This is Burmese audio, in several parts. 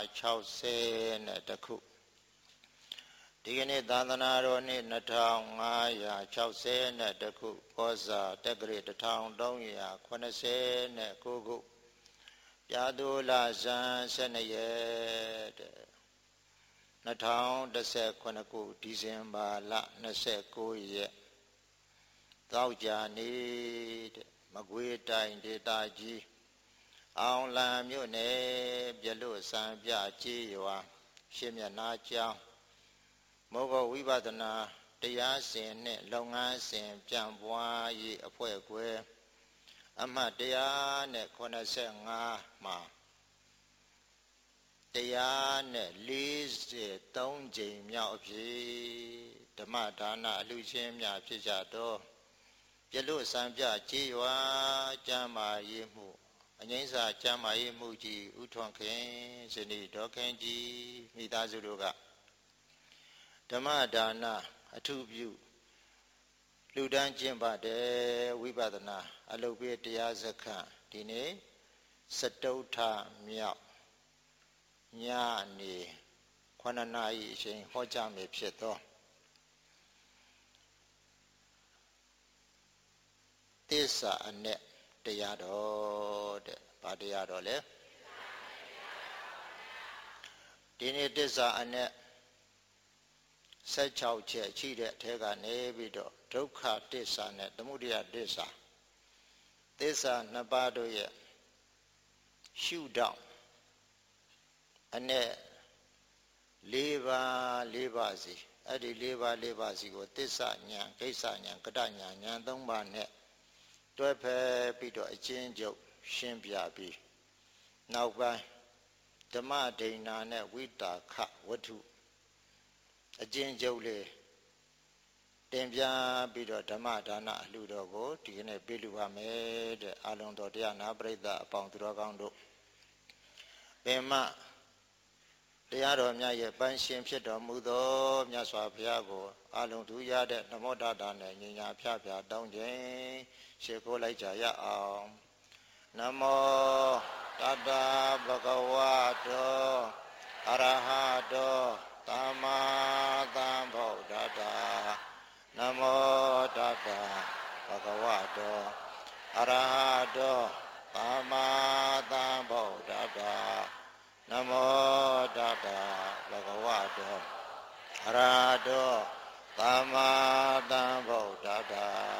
2560နဲ့တခုဒီကနေ့သာသနာတော်နှစ်2560နဲ့တခုကောဇာတက္ကရာ1389ခုပြာသူလဇန်12ရက်2019ခုဒီဇင်ဘာလ29ရက်သောကြာနေ့မကွေးတိုင်းဒေသကြီးအောင်လံမြို့နယ်ပြလွတ်စံပြကြေးရွာရှစ်မျက်နှာကျောင်းမောဂဝိပဿနာတရားစဉ်နှင့်လုပ်ငန်းစဉ်ပြန်ပွားရေးအဖွဲ့ခွဲအမှတ်185မှာ143ကြိမ်မြောက်အဖြစ်ဓမ္မဒါနအလှချင်းများဖြစ်ကြသောပြလွတ်စံပြကြေးရွာကျမ်းမာရေးမှုအငိမ့်စာကျမ်းမာရေးမှုကြီးဥထွန်းခင်ဇနီးဒေါ်ခင်ကြီးမိသားစုတို့ကဓမ္မဒါနအထုပြုလူတန်းကျင့်ပါတယ်ဝိပဿနာအလုပ်ပေးတရားစခန်းဒီနေ့စတုထမြောက်ညနေ9 နာရီအချိန်ဟောကြားမယ်ဖြစ်သောသစ္စာအ내တရားတော်တဲ့ဘာတရားတော်လဲဒီနေ့သစ္စာအ내16ချက်ရှိတဲ့အထက်ကနေပြီးတော့ဒုက္ခသစ္စာနဲ့သမုဒယသစ္စာသစ္စာနှစ်ပါးတို့ရဲ့ရှုထောင့်အ내၄ပါးစီအဲ့ဒီ၄ပါးစီကိုသစ္စာဉာဏ်ကိစ္စဉာဏ်ကတဉာဏ်ဉာဏ်၃ပါးနဲ့တွဲဖက်ပြီးတော့အချင်းချုပ်ရှင်းပြပြီးနောက်ပိုင်းဓမ္မဒိဏနဲ့ဝိတာခဝတ္ထုအချင်းချုပ်လေးတင်ပြပြီးတော့ဓမ္မဒါနအလှတော်ကိုဒီကနေ့ပြုလုပ်ပါမယ်တဲ့အလုံးတော်တရားနာပရိသတ်အပေါင်းသူတော်ကောင်းတို့ပင်မတရားတော်မြတ်ရဲ့ပန်းရှင်ဖြစ်တော်မူသောမြတ်စွာဘုရားကိုအလုံးသူရတဲ့နမောတတနဲ့ညီညာဖြဖြတောင်းခြင်းရှေ့ခိုးလိုက်ကြရအောင်နမောတတဗုဒ္ဓဝါတောအရဟတောသမ္မာသမ္ဗုဒ္ဓတ္တနမောတတဗုဒ္ဓဝါတောအရဟတောသမ္မာသမ္ဗုဒ္ဓတ္တနမောတတဗုဒ္ဓဝါတောအရဟတောသမ္မာသမ္ဗုဒ္ဓတ္တ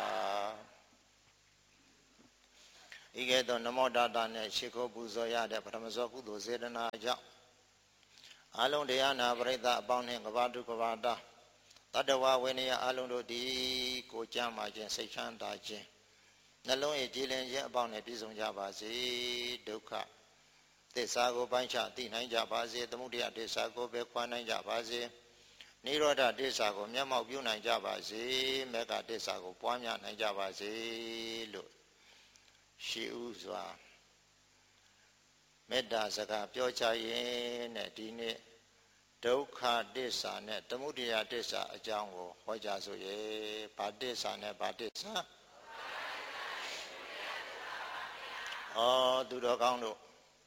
ဤကဲ့သို့နမောတတနဲ့ရှိခိုးပူဇော်ရတဲ့ပထမဇောကုသိုလ်စေတနာကြောင့်အလုံးတရားနာပရိသတ်အပေါင်းနှင့်ကဘာတုကဘာတာတတ္တဝဝိနည်းအလုံးတို့သည်ကိုကြမ်းမာခြင်းစိတ်ချမ်းသာခြင်းနှလုံး၏ကြည်လင်ခြင်းအပေါင်းနဲ့ပြည့်စုံကြပါစေဒုက္ခသစ္စာကိုပိုင်းခြားသိနိုင်ကြပါစေသမုဒယသစ္စာကိုပဲခွာနိုင်ကြပါစေနိရောဓသစ္စာကိုမျက်မှောက်ပြုနိုင်ကြပါစေမေဃသစ္စာကိုပွားများနိုင်ကြပါစေလို့ရှိဥစွာမေတ္တာစကားပြောချရင်နဲ့ဒီနေ့ဒုက္ခသစ္စာနဲ့သမုဒယသစ္စာအကြောင်းကိုဟောကြားဆိုရဲဘာသစ္စာနဲ့ဘာသစ္စာသူတော်ကောင်းတို့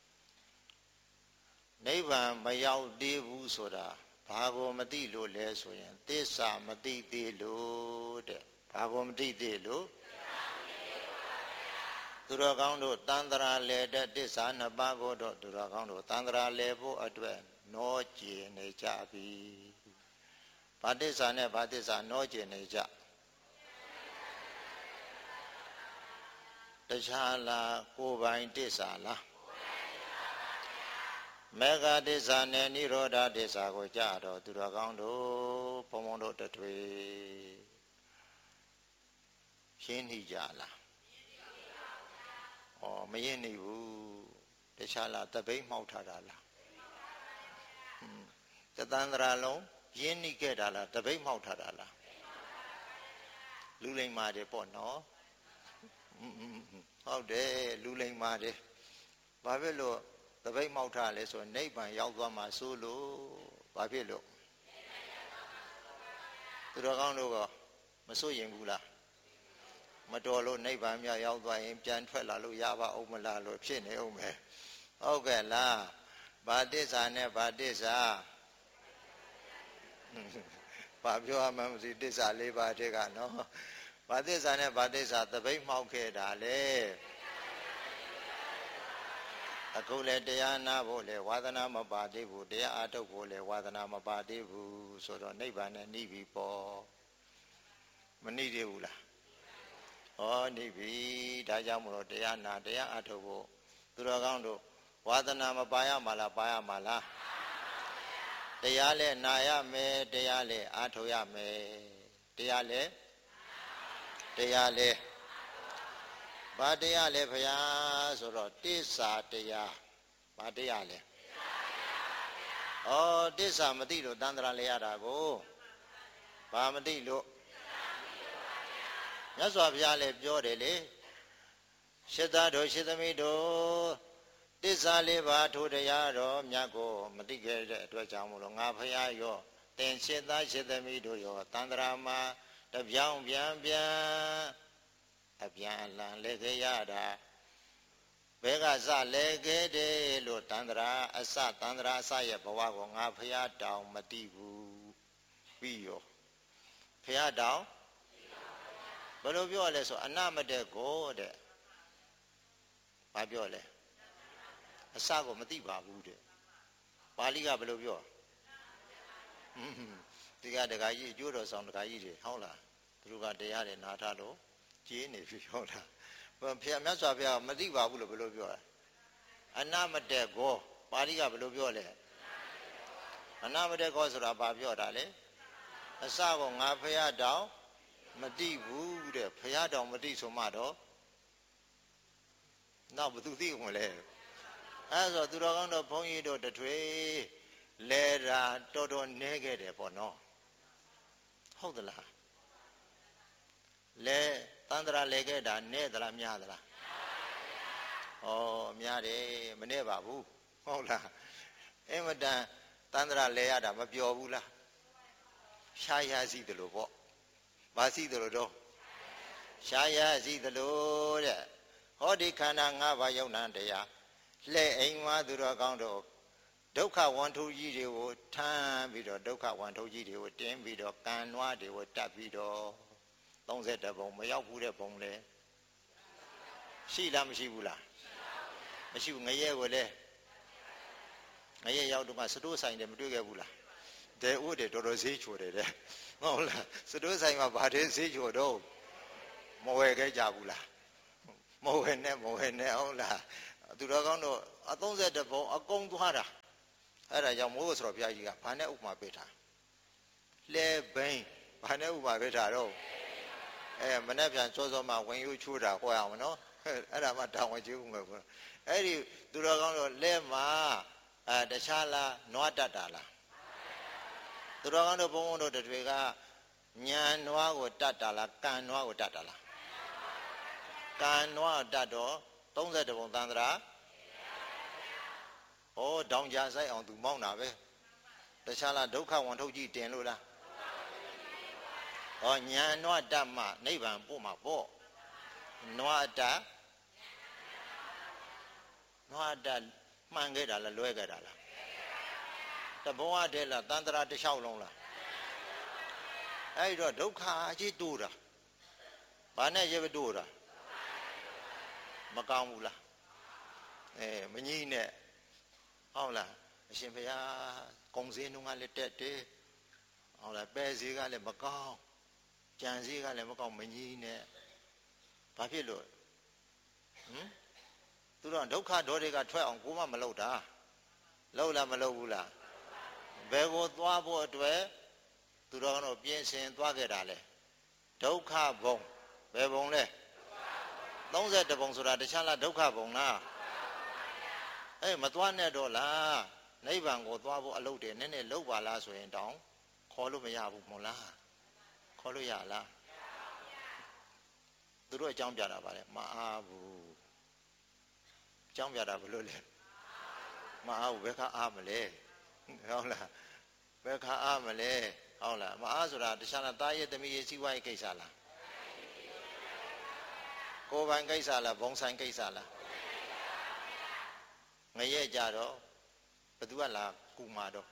နိဗ္ဗာန်မရောက်သေးဘူးဆိုတာဘာကိုမသိလို့လဲဆိုရင်သစ္စာမသိသေးလို့တဲ့ဘာကိုမသိသေးလို့သူတော်ကောင်းတို့တန်ត្រာလေတဲ့သစ္စာနှစ်ပါးကိုတော့သူတော်ကောင်းတို့တန်ត្រာလေဖို့အတွက်နောကျင်နေကြပြီဘာသစ္စာနဲ့ဘာသစ္စာနောကျင်နေကြတခြားလားကိုယ်ပိုင်သစ္စာလားမေဃသစ္စာနဲ့နိရောဓသစ္စာကိုကြတော့သူတော်ကောင်းတို့ဘုံဘုံတို့တထွေရှင်းနေကြလားမရင်းနေဘူးတခြားလားတပိတ်မှောက်ထားတာလားတသန္တရာလုံးရင်းနေခဲ့တာလားတပိတ်မှောက်ထားတာလားလူလိမ္မာတယ်ပေါ့နော်ဟုတ်တယ်လူလိမ္မာတယ်ဘာဖြစ်လို့တပိတ်မှောက်ထားလဲဆိုနိဗ္ဗာန်ရောက်သွားမှာဆိုလို့ဘာဖြစ်လို့သူတော်ကောင်းတို့ကမစိုးရင်ဘူးလားမတော်လို့နိဗ္ဗာန်မြောက်ရောက်သွားရင်ပြန်ထွက်လာလို့ရပါဦးမလားလို့ဖြစ်နေဦးမယ်ဟုတ်ကဲ့လားဘာသစ္စာနဲ့ဘာသစ္စာဘာပြောရမှန်းမသိသစ္စာ၄ပါးတည်းကနော်ဘာသစ္စာနဲ့ဘာသစ္စာသပိတ်မှောက်ခဲ့တာလေအခုလေတရားနာဖို့လေဝါသနာမပါသေးဘူးတရားအားထုတ်ဖို့လေဝါသနာမပါသေးဘူးဆိုတော့နိဗ္ဗာန်နဲ့နှိပြီပေါ့မနှိသေးဘူးလားဟောနှိပြီဒါကြောင့်မလို့တရားနာတရားအားထုတ်ဖို့သူတော်ကောင်းတို့ဝါသနာမပါရမှာလားပါရမှာလားတရားလဲနာရမယ်တရားလဲအားထုတ်ရမယ်တရားလဲဘာတရားလဲဖျားဆိုတော့တစ္ဆာတရားဘာတရားလဲဩတစ္ဆာမသိလို့တန်ត្រာလဲရတာကိုဘာမသိလို့မြတ်စွာဘုရားလည်းပြောတယ်လေရှစ်သားတို့ရှစ်သမီးတို့တစ္ဆာလေးပါထိုတရားတော်မြတ်ကိုမသိခဲ့တဲ့အတွက်ကြောင့်မလို့ငါဖျားရောတင်ရှစ်သားရှစ်သမီးတို့ရောတန်ត្រာမှာတပြောင်းပြန်အပြန်အလှန်လဲခဲ့ရတာဘဲကစလဲခဲ့တယ်လို့တန်ត្រာအစတန်ត្រာအစရဲ့ဘဝကိုငါဖျားတောင်မသိဘူးပြီးရောဖျားတောင်ဘယ်လိုပြောလဲဆိုအနမတက်ကိုတဲ့ဘာပြောလဲအစကိုမသိပါဘူးတဲ့ပါဠိကဘယ်လိုပြောဒီကဒကာကြီးအကျိုးတော်ဆောင်ဒကာကြီးတွေဟုတ်လားသူတို့ကတရားတွေနာထားလို့ကျင်းနေပြီဟုတ်လားဘုရားမြတ်စွာဘုရားမသိပါဘူးလို့ဘယ်လိုပြောလဲအနမတက်ကိုပါဠိကဘယ်လိုပြောလဲအနမတက်ကိုဆိုတာဘာပြောတာလဲအစကိုငါဖရာတောင်မသိဘူးတဲ့ဖရာတောင်မသိဆိုမှတော့နောက်ဘယ်သူသိဝင်လဲအဲဆိုသူတော်ကောင်းတို့ဘုန်းကြီးတို့တထွေလဲတာတော်တော်နဲခဲ့တယ်ပေါ့နော်ဟုတ်သလားလဲတန်ត្រာလဲခဲ့တာနဲသလားများသလားဩများတယ်မနဲပါဘူးဟုတ်လားအင်မတန်တန်ត្រာလဲရတာမပျော်ဘူးလားရှားရစီတယ်လို့ပေါ့ဘာစီတယ်လို့တော့ရှားရစီတယ်လို့တဲ့ဟောဒီခန္ဓာ၅ပါးယုံနာတရားလှဲ့အိမ်မှာသူတော်ကောင်းတို့ဒုက္ခဝန်ထုကြီးတွေကိုထမ်းပြီးတော့ဒုက္ခဝန်ထုကြီးတွေကိုတင်းပြီးတော့ကံနွားတွေကိုတတ်ပြီးတော့32ဘုံမရောက်ဘူးတဲ့ဘုံလေရှိလားမရှိဘူးလားမရှိဘူးငရဲကိုလေငရဲရောက်တော့မှစတိုးဆိုင်တယ်မတွေ့ခဲ့ဘူးလားဒဲဥတွေတော်တော်ဈေးချိုတယ်တဲ့ဟုတ်လားစတိုးဆိုင်မှာဘာတဲ့ဈေးချိုတော့မဝယ်ခဲ့ကြဘူးလားမဝယ်နဲ့ဟုတ်လားသူတော်ကောင်းတို့အ32ဘုံအကုန်သွားတာအဲ့ဒါကြောင့်မိုးဆိုတော့ဘုရားကြီးကဘာနဲ့ဥပမာပေးထားလဲဘိန်းဘာနဲ့ဥပမာပေးထားတော့မနေ့ပြန်စောစောမှဝင်ယူချိုးတာဟောရအောင်နော်အဲ့ဒါမှတောင်းဝင်ကြည့်ဦးမယ်ကွာအဲ့ဒီသူတော်ကောင်းတို့လဲမှာတခြားလားနွားတတ်တာလားသူတော်ကောင်းတို့ဘုန်းဘုန်းတို့တွေကညာနွားကိုတတ်တာလားကံနွားကိုတတ်တာလားကံနွားတတ်တော့32ဘုံသန္တရာဩတောင်ကြဆိုင်အောင်သူမောင်းတာပဲတခြားလားဒုက္ခဝန်ထုတ်ကြည့်တင်လို့လားဩညာနွားတတ်မှနိဗ္ဗာန်ပို့မှာပေါ့နွားတတ်မှန်ခဲ့တာလားလွဲခဲ့တာလားတဘဝတည်းလားသန္တရာတစ်လျှောက်လုံးလားအဲ့တော့ဒုက္ခအကြီးတိုးတာဘာနဲ့ရပဲတိုးတာမကောင်းဘူးလားမကြီးနဲ့ဟုတ်လားအရှင်ဘုရားကုံစင်းတုန်းကလည်းတက်တယ်ဟုတ်လားပဲစည်းကလည်းမကောင်းကြံစည်းကလည်းမကောင်းမကြီးနဲ့ဘာဖြစ်လို့သူတို့ဒုက္ခဒေါတွေကထွက်အောင်ကိုမမလုပ်တာလုပ်လားမလုပ်ဘူးလားဘယ်ကိုသွားဖို့အတွက်သူတော်ကတော့ပြင်ဆင်သွားခဲ့တာလေဒုက္ခဘုံဘယ်ဘုံလဲ32ဘုံဆိုတာတခြားလားဒုက္ခဘုံလားမသွားနဲ့တော့လားနိဗ္ဗာန်ကိုသွားဖို့အလုပ်တွေနည်းနည်းလုပ်ပါလားဆိုရင်တောင်ခေါ်လို့မရဘူးမို့လားခေါ်လို့ရလားသူတို့အကြောင်းပြတာပါလေမအားဘူးအကြောင်းပြတာဘယ်လိုလဲမအားဘူးဘယ်ခါအားမလဲဟုတ်လားဘယ်ခါအားမလဲဟုတ်လားမအားဆိုတာတခြားလားတာရဲ့သမီးရဲ့စီးပွားရေးကိစ္စလားကိုယ်ပိုင်ကိစ္စလားဘုံဆိုင်ကိစ္စလားငရဲကြတော့ဘသူကလာကူမာတော့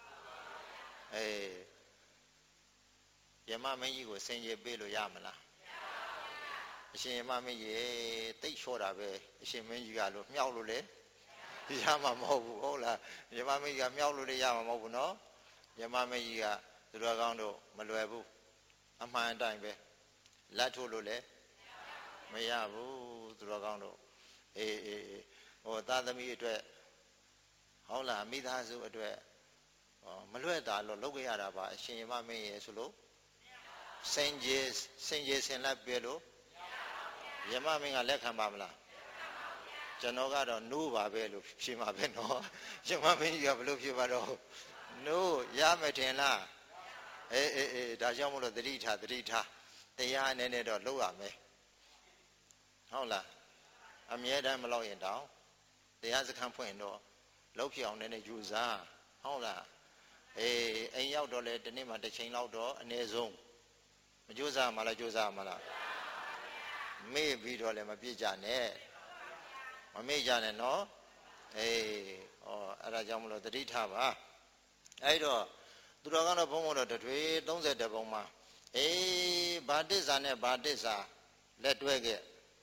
ယမမင်းကြီးကိုစင်ကြယ်ပေးလို့ရမလားအရှင်ယမမင်းကြီးတိတ်လျှော့တာပဲအရှင်မင်းကြီးကလို့မြောက်လို့လေရမှာမဟုတ်ဘူးဟုတ်လားယမမင်းကြီးကမြောက်လို့လေရမှာမဟုတ်ဘူးနော်ယမမင်းကြီးကသူတော်ကောင်းတို့မလွယ်ဘူးအမှန်အတိုင်းပဲလက်ထိုးလို့လေမရဘူးသူတော်ကောင်းတို့ဟိုသားသမီးအတွက်ဟုတ်လားမိသားစုအတွက်မလွဲ့တာလို့လုပ်ခဲ့ရတာပါအရှင်ယမမင်းရဲ့ဆိုလို့စင်ကြီးဆင်လက်ပြလို့ယမမင်းကလက်ခံပါမလားကျွန်တော်ကတော့နိုးပါပဲလို့ဖြေမှာပဲနော်ယမမင်းကြီးကဘလို့ဖြေပါတော့နိုးရမယ်ထင်လားဒါကြောင့်မလို့သတိထားတရားအနေနဲ့တော့လုပ်ရမယ်ဟုတ်လားအမြဲတမ်းမလုပ်ရင်တောင်တရားစခန်းဖွင့်တော့လုပ်ဖြစ်အောင်လည်းယူစားဟုတ်လားအိမ်ရောက်တော့လေဒီနေ့မှတစ်ချိန်လောက်တော့အနည်းဆုံးမကြိုးစားမလားကြိုးစားမလားမေ့ပြီးတော့လည်းမပြည့်ကြနဲ့မမေ့ကြနဲ့နော်အဲ့ဒါကြောင့်မလို့သတိထားပါအဲ့တော့သူတော်ကတော့ဘုံဘုံတော့တထွေ30ပုံမှာဘာတစ္ဆာနဲ့ဘာတစ္ဆာလက်တွဲခဲ့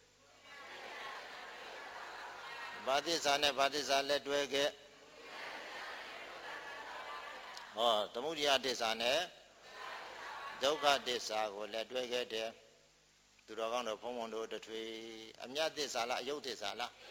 ဘာတစ္ဆာနဲ့ဘာတစ္ဆာလက်တွဲခဲ့သမုဒိယတစ္ဆာနဲ့ဒုက္ခတစ္ဆာကိုလက်တွဲခဲ့တယ်သူတော်ကောင်းတို့ဘုံဘုံတို့တထွေအမြတ်တစ္ဆာလားအယုတ်တစ္ဆာလား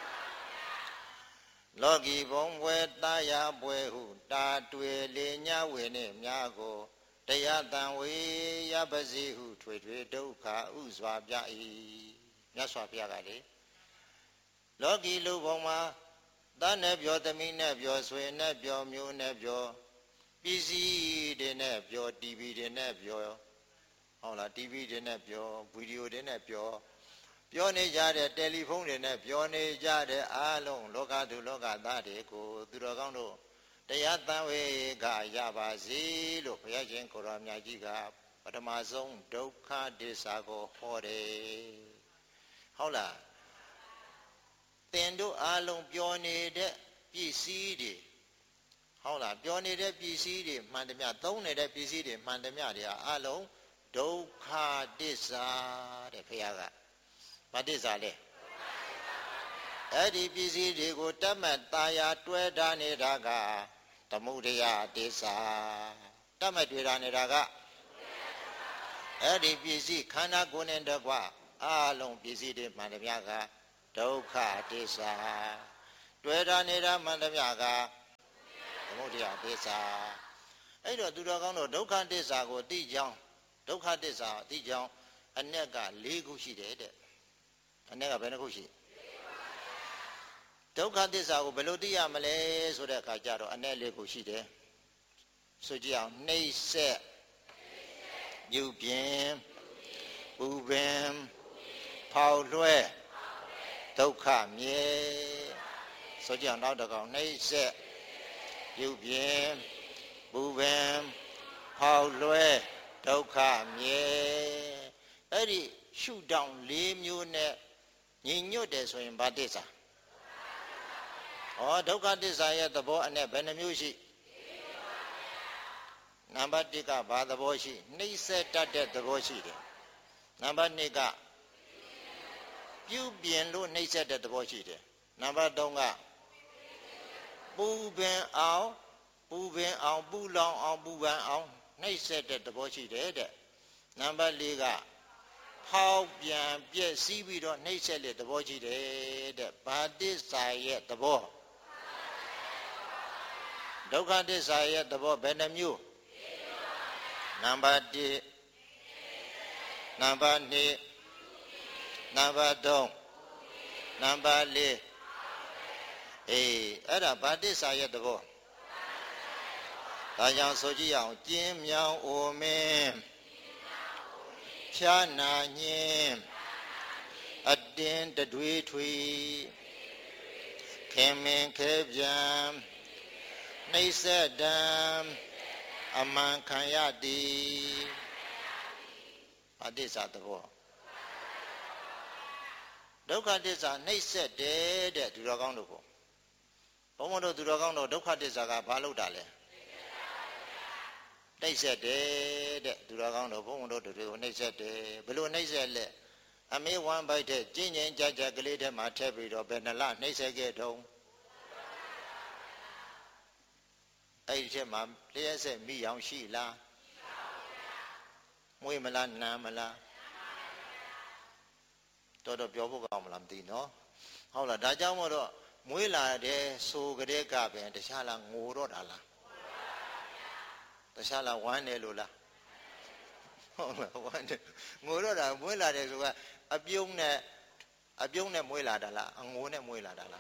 လောကီဘုံပွဲတာယာပွဲဟုတာတွေ့လေညဝေနှင့်များကိုတရားတန်ဝေရပစီဟုထွေထွေဒုက္ခဥစွာပြ၏မြတ်စွာဘုရားကလေလောကီလူဘုံမှာသားနဲ့ပြောသမီးနဲ့ပြောဆွေနဲ့ပြောမျိုးနဲ့ပြောပစ္စည်းတွေနဲ့ပြော TV တွေနဲ့ပြောဟုတ်လား TV တွေနဲ့ပြောဗီဒီယိုတွေနဲ့ပြောနေကြတဲ့တယ်လီဖုန်းတွေနဲ့ပြောနေကြတဲ့အားလုံးလောကသူလောကသားတွေကိုသူတော်ကောင်းတို့တရားသံဝေကရပါစေလို့ဘုရားရှင်ကိုရောမြတ်ကြီးကပထမဆုံးဒုက္ခဒစ္စာကိုဟောတယ်ဟုတ်လားသင်တို့အားလုံးပြောနေတဲ့ပစ္စည်းတွေဟုတ်လားပြောနေတဲ့ပစ္စည်းတွေမှန်သမျှသုံးနေတဲ့ပစ္စည်းတွေမှန်သမျှတွေအားလုံးဒုက္ခဒစ္စာတဲ့ဘုရားကဘာဒစ္စာလဲအဲ့ဒီပစ္စည်းတွေကိုတတ်မှတ်ตาယာတွဲထားနေတာကသမုဒယဒစ္စာတတ်မှတ်တွေ့ထားနေတာကအဲ့ဒီပစ္စည်းခန္ဓာကိုယ်နဲ့တကွအားလုံးပစ္စည်းတွေမှန်သမျှကဒုက္ခဒစ္စာတွေ့ထားနေတာမှန်သမျှကသမုဒယဒစ္စာအဲ့တော့သူတော်ကောင်းတို့ဒုက္ခဒစ္စာကိုသိကြောင်းဒုက္ခဒစ္စာသိကြောင်းအ내က၄ခုရှိတယ်တဲ့အ내ကဘယ်နှခုရှိဒုက္ခသစ္စာကိုဘယ်လိုသိရမလဲဆိုတဲ့အခါကျတော့အ내၄ခုရှိတယ်ဆိုကြည့်အောင်နှိမ့်ဆက်ပြုပြင်ပူပင်ဖောက်လွှဲဒုက္ခမြဲဆိုကြည့်အောင်နောက်တစ်ကောင်နှိမ့်ဆက်ပြုပြင်ပူပင်ဖောက်လွှဲဒုက္ခမြဲအဲ့ဒီရှုတောင်း၄မျိုးနဲ့ညီညွတ်တယ်ဆိုရင်ဘာသစ္စာဒုက္ခသစ္စာရဲ့သဘောအ내ဘယ်နှမျိုးရှိနံပါတ်1ကဘာသဘောရှိနှိမ့်ဆက်တတ်တဲ့သဘောရှိတယ်နံပါတ်2ကပြုပြင်လို့နှိမ့်ဆက်တဲ့သဘောရှိတယ်နံပါတ်3ကပူပင်အောင်ပူလောင်အောင်ပူပန်အောင်နှိမ့်ဆက်တဲ့သဘောရှိတယ်တဲ့နံပါတ်4ကဖောက်ပြန်ပြည့်စည်ပြီးတော့နှိမ့်ဆက်တဲ့သဘောရှိတယ်တဲ့ဘာသစ္စာရဲ့သဘောဒုက္ခသစ္စာရဲ့သဘောဘယ်နှမျိုးနံပါတ်1နံပါတ်2နံပါတ်3နံပါတ်4အဲ့ဒါဘာသစ္စာရဲ့သဘောဒါကြောင့်ဆိုကြည့်အောင်ကျင်းမြောင်အိုမင်းဖြာနာညင်းအတင်းတတွေးထွေခင်မင်ခဲပြန်နှိမ့်ဆက်တံအမှန်ခံရသည်ဘာသစ္စာသဘောဒုက္ခသစ္စာနှိမ့်ဆက်တယ်တဲ့သူတော်ကောင်းတို့ကိုဘုံဘုံတို့သူတော်ကောင်းတို့ဒုက္ခသစ္စာကဘာလို့တာလဲနှိမ့်ဆက်တယ်တဲ့သူတော်ကောင်းတို့ဘုံဘုံတို့တို့နှိမ့်ဆက်တယ်ဘယ်လိုနှိမ့်ဆက်လဲအမေဝမ်းပိုက်တဲ့ကျင်းချင်းကြကြကလေးထဲမှာထည့်ပြီးတော့ဘယ်နှလနှိမ့်ဆက်ခဲ့တုံးအဲ့ဒီထဲမှာလျှက်ဆက်မိအောင်ရှိလားမွေးမလားနမ်းမလားတော်တော်ပြောဖို့ကောင်းမလားမသိနော်ဟုတ်လားဒါကြောင့်မို့တော့မွေးလာတဲ့ဆိုကြတဲ့ကပင်တခြားလားငိုတော့တာလားတခြားလားဝမ်းတယ်လို့လားဟုတ်လားဝမ်းတယ်ငိုတော့တာမွေးလာတယ်ဆိုကအပြုံးနဲ့မွေးလာတာလားအငိုနဲ့မွေးလာတာလား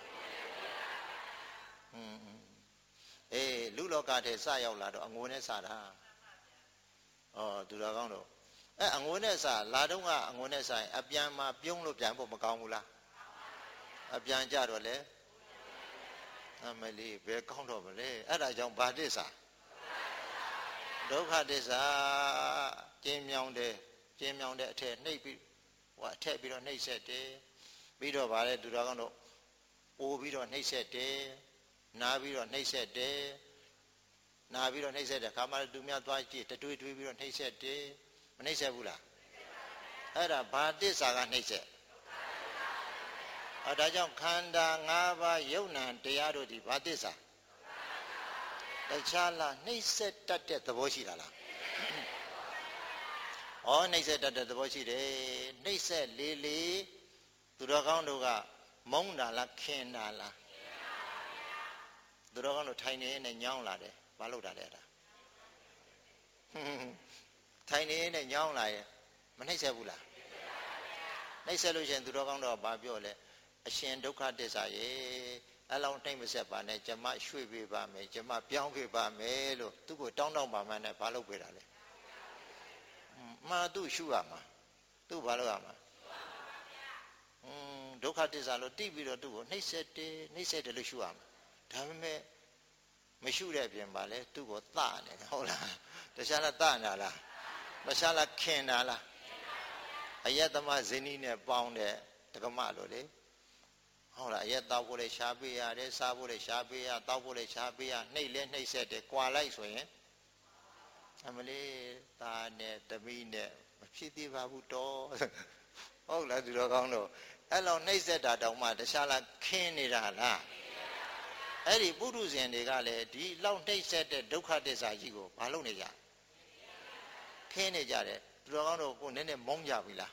အေးလူလောကထဲစရောက်လာတော့အငိုနဲ့စတာဩသူတော်ကောင်းတို့အငိုနဲ့စလာတော့ကအငိုနဲ့စရင်အပြန်မှာပြုံးလို့ပြန်ဖို့မကောင်းဘူးလားအပြန်ကြတော့လေအမလီဘယ်ကောင်းတော့မလဲအဲ့ဒါကြောင့်ဘာသစ္စာဒုက္ခသစ္စာကျင်းမြောင်းတဲ့အထက်နှိပ်ပြီးအထက်ပြီးတော့နှိပ်ဆက်တယ်ပြီးတော့ဗါလဲသူတော်ကောင်းတို့အိုးပြီးတော့နှိပ်ဆက်တယ်နားပြီးတော့နှိပ်ဆက်တယ်နားပြီးတော့နှိပ်ဆက်တယ်ခါမှသူများသွားကြည့်တတွေးပြီးတော့နှိပ်ဆက်တယ်မနှိပ်ဆက်ဘူးလားအဲ့ဒါဘာသစ္စာကနှိပ်ဆက်ဒါကြောင့်ခန္ဓာ၅ပါးယုံနံတရားတို့ဒီဘာသစ္စာတခြားလားနှိပ်ဆက်တတ်တဲ့သဘောရှိတာလားနှိပ်ဆက်တတ်တဲ့သဘောရှိတယ်နှိပ်ဆက်လေးသူတော်ကောင်းတို့ကမုန်းတာလားခင်တာလားသူတော်ကောင်းတို့ထိုင်နေနဲ့ညောင်းလာတယ်ဘာလို့တာလဲအဲ့ဒါထိုင်နေနဲ့ညောင်းလာရင်မနှိပ်ဆက်ဘူးလားနှိပ်ဆက်လို့ရှိရင်သူတော်ကောင်းတို့ကဘာပြောလဲအရှင်ဒုက္ခသစ္စာရဲ့အလောင်းနှိမ့်မဆက်ပါနဲ့ကျမရွှေ့ပေးပါမယ်ကျမပြောင်းပေးပါမယ်လို့သူ့ကိုတောင်းပါမှန်းနဲ့ဘာလုပ်ပေးတာလဲသူ့ရှုရမှာသူ့ဘာလုပ်ရမှာဒုက္ခသစ္စာလို့တိပြီးတော့သူ့ကိုနှိမ့်ဆက်တယ်လို့ရှုရမှာဒါပေမဲ့မရှုတဲ့အပြင်ပါလဲသူ့ကိုသနေတယ်ဟုတ်လားတခြားလားသနာလားမခြားလားခင်တာလားအယက်သမဇင်းကြီးနဲ့ပေါင်းတဲ့တက္ကမလို့လေဟုတ်လားအရက်တောက်ဖို့လည်းရှားပေးရတယ်စားဖို့လည်းရှားပေးရတောက်ဖို့လည်းရှားပေးရနှိပ်လဲနှိပ်ဆက်တယ်ကွာလိုက်ဆိုရင်အမလေးသားနဲ့သမီးနဲ့မဖြစ်သေးပါဘူးတော့ဟုတ်လားသူတော်ကောင်းတို့အဲ့လောက်နှိပ်ဆက်တာတောင်မှတခြားလားခင်းနေတာလားအဲ့ဒီပုထုဇဉ်တွေကလည်းဒီလောက်နှိပ်ဆက်တဲ့ဒုက္ခသစ္စာကြီးကိုမလုပ်နေကြခင်းနေကြတယ်သူတော်ကောင်းတို့ကိုနည်းနည်းမုန်းကြပြီလား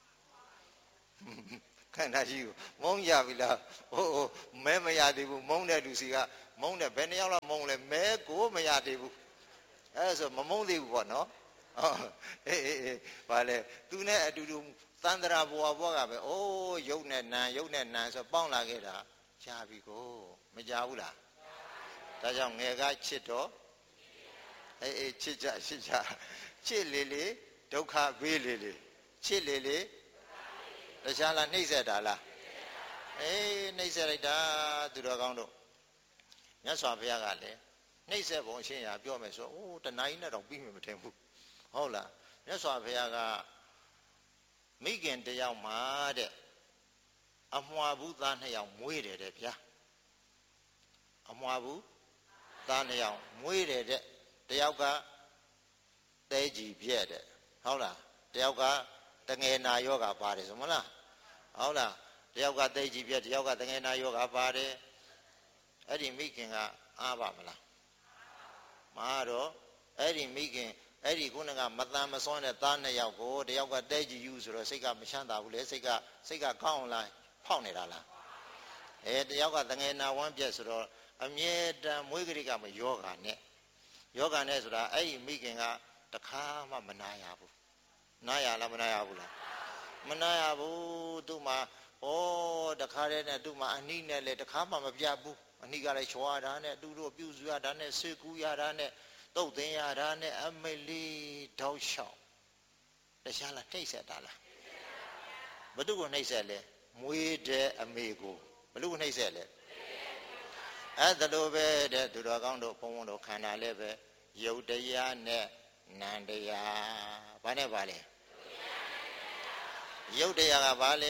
ခန္ဓာကြီးကိုမုန်းကြပြီလားမဲမရသေးဘူးမုန်းတဲ့လူစီကမုန်းတယ်ဘယ်နှယောက်လောက်မုန်းလဲမဲကိုမရသေးဘူးအဲ့ဆိုမမုန်းသေးဘူးပေါ့နော်အေးဘာလဲသူနဲ့အတူတူသန္တရာဘဝကပဲရုပ်နဲ့နာဆိုပေါင်းလာခဲ့တာကြာပြီကိုမကြဘူးလားဒါကြောင့်ငယ်ကချစ်တော့အေးချစ်ကြချစ်လေဒုက္ခဘေးလေချစ်လေတခြားလားနှိမ့်ဆက်တာလားနှိမ့်ဆက်လိုက်တာသူတော်ကောင်းတို့မြတ်စွာဘုရားကလည်းနှိမ့်ဆက်ပုံအရှင်းရာပြောမယ်ဆိုတဏှာကြီးနဲ့တော့ပြီးမှမထင်ဘူးဟုတ်လားမြတ်စွာဘုရားကမိခင်တယောက်မှာတဲ့အမွှာဘူးသား2ယောက်မွေးတယ်တဲ့ဗျာအမွှာဘူးသား2ယောက်မွေးတယ်တဲ့တယောက်ကသဲကြည်ပြက်တဲ့ဟုတ်လားတယောက်ကတငယ်နာယောဂပါတယ်ဆိုမလားဟုတ်လားတယောက်ကသိကြည့်ပြတယောက်ကတငယ်နာယောဂပါတယ်အဲ့ဒီမိခင်ကအားပါမလားမအားတော့အဲ့ဒီမိခင်အဲ့ဒီခုနကမတန်မစွမ်းတဲ့သား2ယောက်ကိုတယောက်ကသိကြည့်ယူဆိုတော့စိတ်ကမချမ်းသာဘူးလေစိတ်ကကောင်းလားဖောက်နေတာလားတယောက်ကတငယ်နာဝမ်းပြက်ဆိုတော့အမြဲတမ်းမွေးကလေးကမယောဂနဲ့ဆိုတာအဲ့ဒီမိခင်ကတခါမှမနာရဘူးနားရလားမနာရဘူးလားမနာရဘူးသူ့မှာတခါတည်းနဲ့သူ့မှာအနှိနဲ့လေတခါမှမပြတ်ဘူးအနှိကလည်းချွာတာနဲ့သူတို့ပြုစုရတာနဲ့ဆွေကူရတာနဲ့တုတ်သိမ်းရတာနဲ့အမလေးတောက်လျှောက်တခြားလားနှိမ့်ဆက်တာလားဘယ်သူကိုနှိမ့်ဆက်လဲမွေးတဲ့အမေကိုဘယ်သူကိုနှိမ့်ဆက်လဲအဲ့ဒါလိုပဲတဲ့သူတော်ကောင်းတို့ဘုံဘုံတို့ခန္ဓာလည်းပဲယုတ်တရားနဲ့နန္တရားဘာနဲ့ပါလဲယုတ်တရားကဘာလဲဘ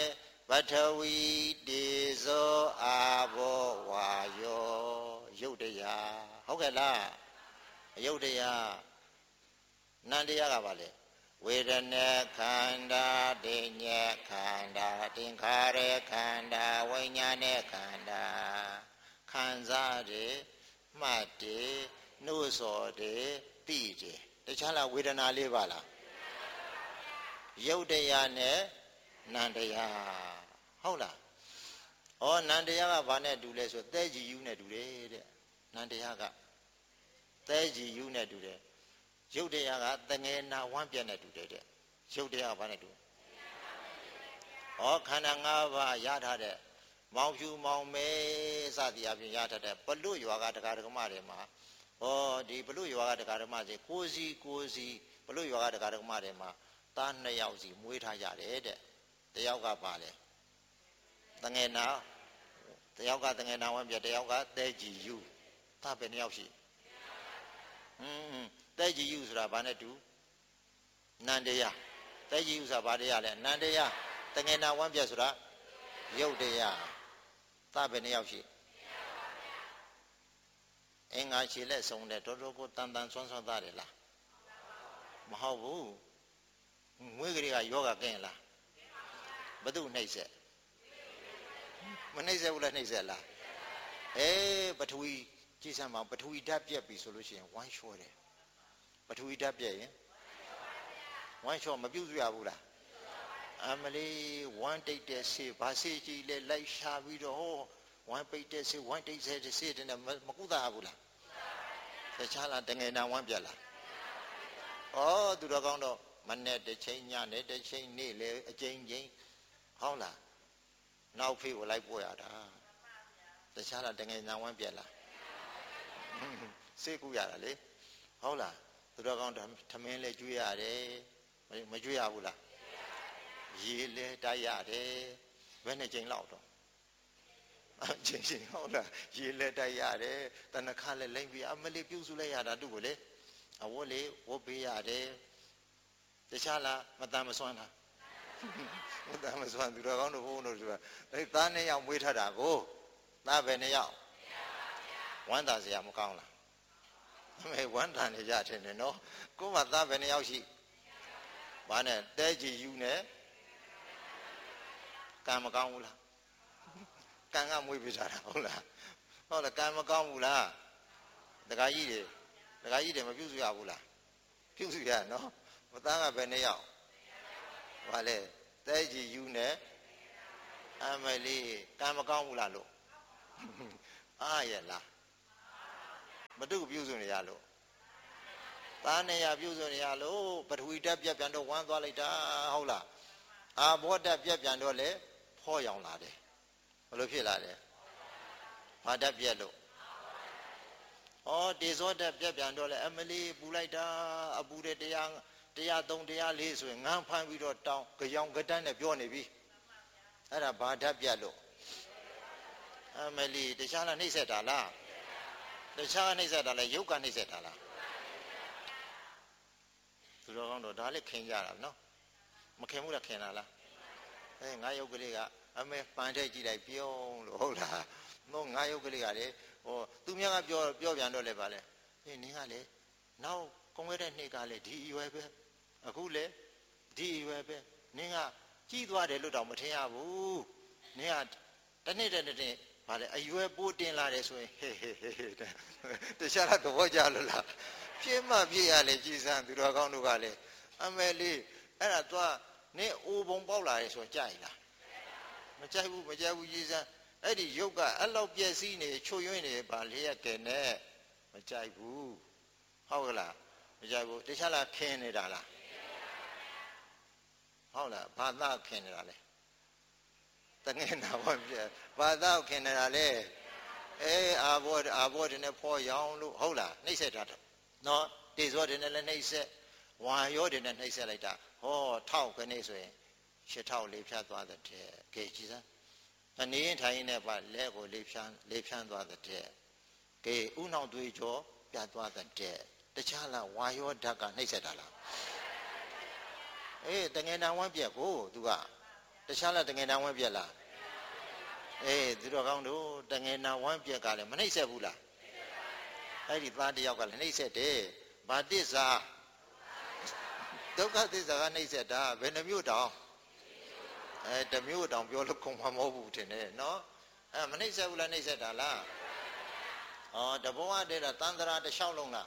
ပထဝီတေဇောအာဘောဝါယောယုတ်တရားဟုတ်ကဲ့လားယုတ်တရားနန္တရားကပါလေဝေဒနာခန္ဓာဒိညာခန္ဓာသင်္ခါရခန္ဓာဝိညာဉ်ခန္ဓာခံစားတယ်မှတ်တယ်နှိုးဆော်တယ်သိတယ်တခြားလားဝေဒနာလေးပါလားယုတ်တရားနဲ့နန္တရားဟုတ်လားဩနန္တရားကဘာနဲ့တူလဲဆိုသဲကြည်ယူနဲ့တူတယ်တဲ့နန္တရားကသဲကြည်ယူနဲ့တူတယ်ရုပ်တရားကတငယ်နာဝမ်းပြက်နဲ့တူတယ်တဲ့ရုပ်တရားကဘာနဲ့တူဩခန္ဓာ၅ပါးရထားတဲ့မောင်ဖြူမောင်မဲစသည်အပြင်ရထားတဲ့ပလွတ်ရွာကတရားဓမ္မတွေမှာဩဒီပလွတ်ရွာကတရားဓမ္မတွေကိုစီပလွတ်ရွာကတရားဓမ္မတွေမှာသား2ယောက်စီမွေးထားကြတယ်တဲ့တယောက်ကပါလေတငယ်နာတယောက်ကတငယ်နာဝမ်းပြက်တယောက်ကသဲကြည်ယူသားပဲ2ယောက်ရှိသဲကြည်ယူဆိုတာဘာနဲ့တူနန္တရားသဲကြည်ယူဆိုတာဘာတရားလဲနန္တရားတငယ်နာဝမ်းပြက်ဆိုတာယုတ်တရားသားပဲ2ယောက်ရှိအင်္ဂါခြေလက်ဆုံးတဲ့တော်တော်ကိုတန်တန်ဆွမ်းဆွမ်းသားတယ်လားမဟုတ်ဘူးငွေကလေးကယောဂကင်းလားဘသူနှိမ့်ဆက်မနှိမ့်ဆက်ဘူးလားနှိမ့်ဆက်လားပထဝီကြည်စမ်းပါပထဝီဓာတ်ပြက်ပြီဆိုလို့ရှိရင်ဝမ်းလျှောတယ်ပထဝီဓာတ်ပြက်ရင်ဝမ်းလျှောမပြုတ်ရဘူးလားအမလေးဝမ်းတိတ်တဲ့ဆေးဘာဆေးကြီးလဲလိုက်ရှာပြီးတော့ဟောဝမ်းပိတ်တဲ့ဆေးဝမ်းတိတ်တဲ့ဆေးတဲ့မကုသဘူးလားတခြားလားတငယ်နာဝမ်းပြက်လားသူတော်ကောင်းတော့မနဲ့တစ်ချိန်ညနဲ့တစ်ချိန်နေ့လေအချိန်ချင်းဟုတ်လားနောက်ဖေးကိုလိုက်ပို့ရတာတခြားလားတငယ်နာဝမ်းပြက်လားဆေးကူရတာလေဟုတ်လားသူတော်ကောင်းထမင်းလဲကျွေးရတယ်မကျွေးရဘူးလားရေလဲတိုက်ရတယ်ဘယ်နဲ့ချိန်လောက်တော့ချိန်ဟုတ်လားရေလဲတိုက်ရတယ်တဏခလဲလိမ့်ပြီးအမလေးပြုစုလိုက်ရတာသူ့ကိုလေအဝတ်လေးဝတ်ပေးရတယ်တခြားလားမတန်မစွမ်းတာမတန်မစွမ်းသူတော်ကောင်းတို့ဘုန်းတို့ဆိုတာသား2ယောက်မွေးထားတာကိုသားပဲ2ယောက်ဝမ်းသာစရာမကောင်းလားဝမ်းသာနေကြတယ်နော်ကိုယ်မှသားပဲ2ယောက်ရှိဘာနဲ့တဲကြည်ယူနဲ့ကံမကောင်းဘူးလားကံကမွေးပေးထားတာဟုတ်လားကံမကောင်းဘူးလားတခါကြီးတွေမပြုစုရဘူးလားပြုစုရနော်မသားကပဲ2ယောက်ဘာလဲတဲကြည်ယူနဲ့အမလေးကံမကောင်းဘူးလားလို့အားရလားမတုပြုစုနေရလို့သားနေရပြုစုနေရလို့ပထဝီဓာတ်ပြက်ပြန်တော့ဝမ်းသွားလိုက်တာဟုတ်လားအာဘောဓာတ်ပြက်ပြန်တော့လေဖောရောင်လာတယ်ဘယ်လိုဖြစ်လာလဲဘာဓာတ်ပြက်လို့တေဇောဓာတ်ပြက်ပြန်တော့လေအမလီပူလိုက်တာအပူတဲ့103 104ဆိုရင်ငန်းဖမ်းပြီးတော့တောင်းကြောင်ကတန်းနဲ့ပြောနေပြီအဲ့ဒါဘာဓာတ်ပြက်လို့အမလီတခြားလားနှိမ့်ဆက်တာလားတခြားနှိမ့်ဆက်တာလဲယုတ်ကနှိမ့်ဆက်တာလားသူတော်ကောင်းတော့ဒါလည်းခင်ကြတာနော်မခင်ဘူးလားခင်တာလားငါယုတ်ကလေးကအမေပန်ထည့်ကြည့်လိုက်ပြုံးလို့ဟုတ်လားတော့ငါယုတ်ကလေးကလေသူများကပြောပြန်တော့လေပါလေနင်းကလေနောက်ကုံခဲ့တဲ့နှစ်ကလေဒီအရွယ်ပဲအခုလေဒီအရွယ်ပဲနင်းကကြီးသွားတယ်လို့တော့မထင်ရဘူးနင်းကတစ်နှစ်ဗါလေအရွယ်ပိုးတင်လာတယ်ဆိုရင်ဟေးတခြားတော့သဘောကျလို့လားပြင်းမှပြည့်ရလေကြည်စမ်းသူတော်ကောင်းတို့ကလေအမေလေးအဲ့ဒါသွားနင်းအိုပုံပေါက်လာတယ်ဆိုကြိုက်လားမကြိုက်ဘူးကြည်စမ်းအဲ့ဒီရုပ်ကအဲ့လောက်ပြည့်စည်နေချွတ်ယွင်းနေပါလျက်ကဲနဲ့မကြိုက်ဘူးဟုတ်ကလားမကြိုက်ဘူးတခြားလားခင်းနေတာလားဟုတ်လားဘာသာခင်းနေတာလဲတငယ်နာဝပြဘာသာခင်းနေတာလဲအာဘောတနဲ့ဖောရောင်လို့ဟုတ်လားနှိမ့်ဆက်တာတော့နော်တေဇောတနဲ့လည်းနှိမ့်ဆက်ဝါရောတနဲ့နှိမ့်ဆက်လိုက်တာဟောထောက်ခနေဆိုရင်8000လေးဖြတ်သွားတဲ့ကဲကြည်စမ်းအနေရင်ထိုင်နေပါလက်ကိုလေးဖြန်းသွားတဲ့ကဲဥနှောင်သွေးကြောပြတ်သွားတဲ့တခြားလားဝါရောဓာတ်ကနှိမ့်ဆက်တာလားတငယ်နာဝမ်းပြက်ကိုသူကတတခြားလားတငယ်နာဝမ်းပြက်လားသူတော်ကောင်းတို့တငယ်နာဝမ်းပြက်ကလည်းမနှိမ့်ဆက်ဘူးလားအဲ့ဒီသားတယောက်ကလည်းနှိမ့်ဆက်တယ်ဘာတစ္ဆာဒုက္ခသစ္စာကနှိမ့်ဆက်တာဘယ်နှမျိုးတောင်တမျိုးတောင်ပြောလို့ခုံမမဟုတ်ဘူးထင်တယ်နော်မနှိမ့်ဆက်ဘူးလားနှိမ့်ဆက်တာလားတဘဝတည်းတာတန်တရာတစ်လျှောက်လုံးလား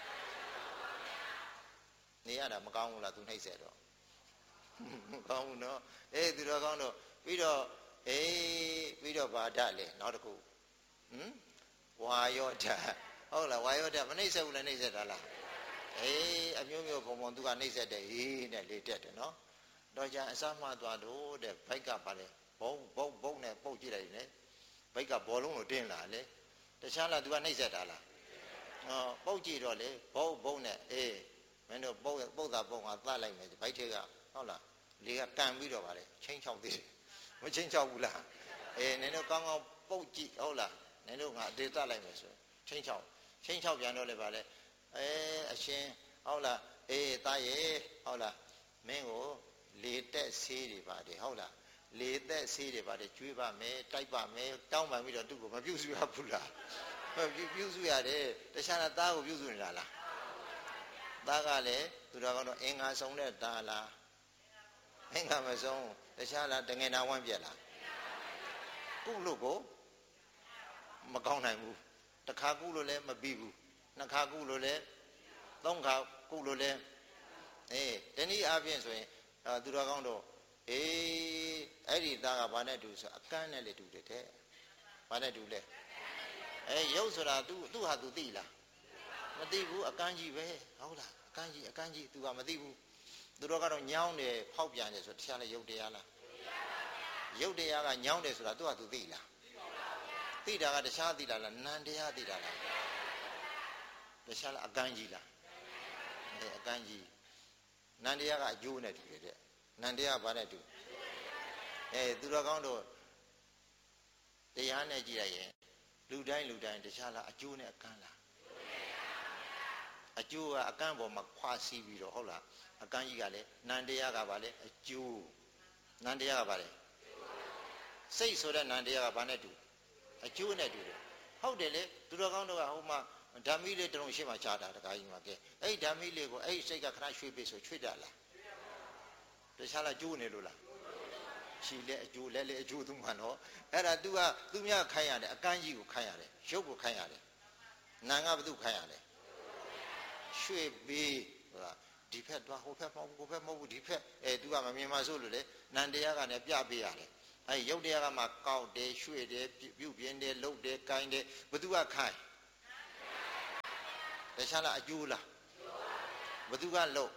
နေရတာမကောင်းဘူးလားသူနှိမ့်ဆက်တော့မကောင်းဘူးနော်သူတော်ကောင်းတော့ပြီးတော့ဗာဒလေနောက်တစ်ခုဝါယောဓာဟုတ်လားဝါယောဓာမနှိမ့်ဆက်ဘူးလားနှိမ့်ဆက်တာလားအမျိုးမျိုးပုံပုံသူကနှိမ့်ဆက်တယ်နဲ့လေတက်တယ်နော်တော့ကြအစမှသွားတော့တဲ့ဘိုက်ကပါလေဘုံနဲ့ပုတ်ကြည့်လိုက်နေဘိုက်ကဘောလုံးကိုတင်းလာလေတခြားလားသူကနှိမ့်ဆက်တာလားပုတ်ကြည့်တော့လေဘုံနဲ့မင်းတို့ပုတ်တာပုံကသတ်လိုက်မယ်ဘိုက်ထဲကဟုတ်လားလေကကန်ပြီးတော့ပါလေချင်းချောက်သေးတယ်မချင်းချောက်ဘူးလားနင်တို့ကောင်းကောင်းပုတ်ကြည့်ဟုတ်လားနင်တို့ငါအသေးသတ်လိုက်မယ်ဆိုချင်းချောက်ပြန်တော့လေပါလေအရှင်ဟုတ်လားသားရဲ့ဟုတ်လားမင်းကိုလေတက်ဆေးတွေပါတယ်ဟုတ်လားလေတက်ဆေးတွေပါတယ်ကျွေးပါမယ်တိုက်ပါမယ်တောင်းပန်ပြီးတော့သူ့ကိုမပြုစုရဘူးလားပြုစုရတယ်တခြားသားကိုပြုစုနေတာလားသားကလည်းသူတော်ကောင်းတော့အင်္ဂါဆုံးတဲ့သားလားအင်္ဂါမဆုံးတခြားလားတငယ်နာဝမ်းပြက်လားကုလို့ကိုမကောင်းနိုင်ဘူးတစ်ခါကုလို့လည်းမပြီးဘူးနှစ်ခါကုလို့လည်းသုံးခါကုလို့လည်းတနည်းအားဖြင့်ဆိုရင်သူတော်ကောင်းတော့အဲ့ဒီသားကဘာနဲ့တူဆိုအကန်းနဲ့လေတူတယ်တဲ့ဘာနဲ့တူလဲရုပ်ဆိုတာသူ့ဟာသူသိလားမသိဘူးအကန်းကြီးပဲဟုတ်လားအကန်းကြီး तू ကမသိဘူးသူတို့ကတော့ညောင်းတယ်ဖောက်ပြန်တယ်ဆိုတရားလည်းရုပ်တရားလားရုပ်တရားကညောင်းတယ်ဆိုတာသူ့ဟာသူသိလားသိတာကတခြားသိတာလားနံတရားသိတာလားတခြားလားအကန်းကြီးလားအကန်းကြီးနံတရားကအကျိုးနဲ့တူတယ်တဲ့နံတရားကဘာနဲ့တူသူတော်ကောင်းတို့တရားနဲ့ကြည့်ရရင်လူတိုင်းတခြားလားအကျိုးနဲ့အကန်းလားအကျိုးကအကန့်ပေါ်မှာခွာစီးပြီးတော့ဟုတ်လားအကန့်ကြီးကလည်းနန္တရားကပါလေအကျိုးနန္တရားကပါလေစိတ်ဆိုတဲ့နန္တရားကဘာနဲ့တူအကျိုးနဲ့တူတယ်ဟုတ်တယ်လေသူတော်ကောင်းတို့ကဟိုမှာဓာမီလေးတလုံးရှင်းမှချတာတခါကြီးမှာကဲအဲ့ဓာမီလေးကိုအဲ့စိတ်ကခဏရွှေ့ပေးဆိုချွေ့တတ်လားတခြားလားကျိုးနေလို့လားခြီလဲအကျိုးလဲအကျိုးသူမှနော်အဲ့ဒါ तू ကသူများခိုင်းရတယ်အကန့်ကြီးကိုခိုင်းရတယ်ရုပ်ကိုခိုင်းရတယ်နာငါဘသူခိုင်းရတယ်ရွှေ့ပြီးဆိုတာဒီဖက်သွားဟိုဖက်မဟုတ်ဘူးဟိုဖက်မဟုတ်ဘူးဒီဖက်သူကမမြင်မှဆိုလို့လေနန္တရားကလည်းပြပေးရတယ်ရုပ်တရားကမှကောက်တယ်ရွှေ့တယ်ပြုတ်ပြင်းတယ်လှုပ်တယ်ကိုင်းတယ်ဘသူကခိုင်းတခြားလားအကျိုးလားဘသူကလှုပ်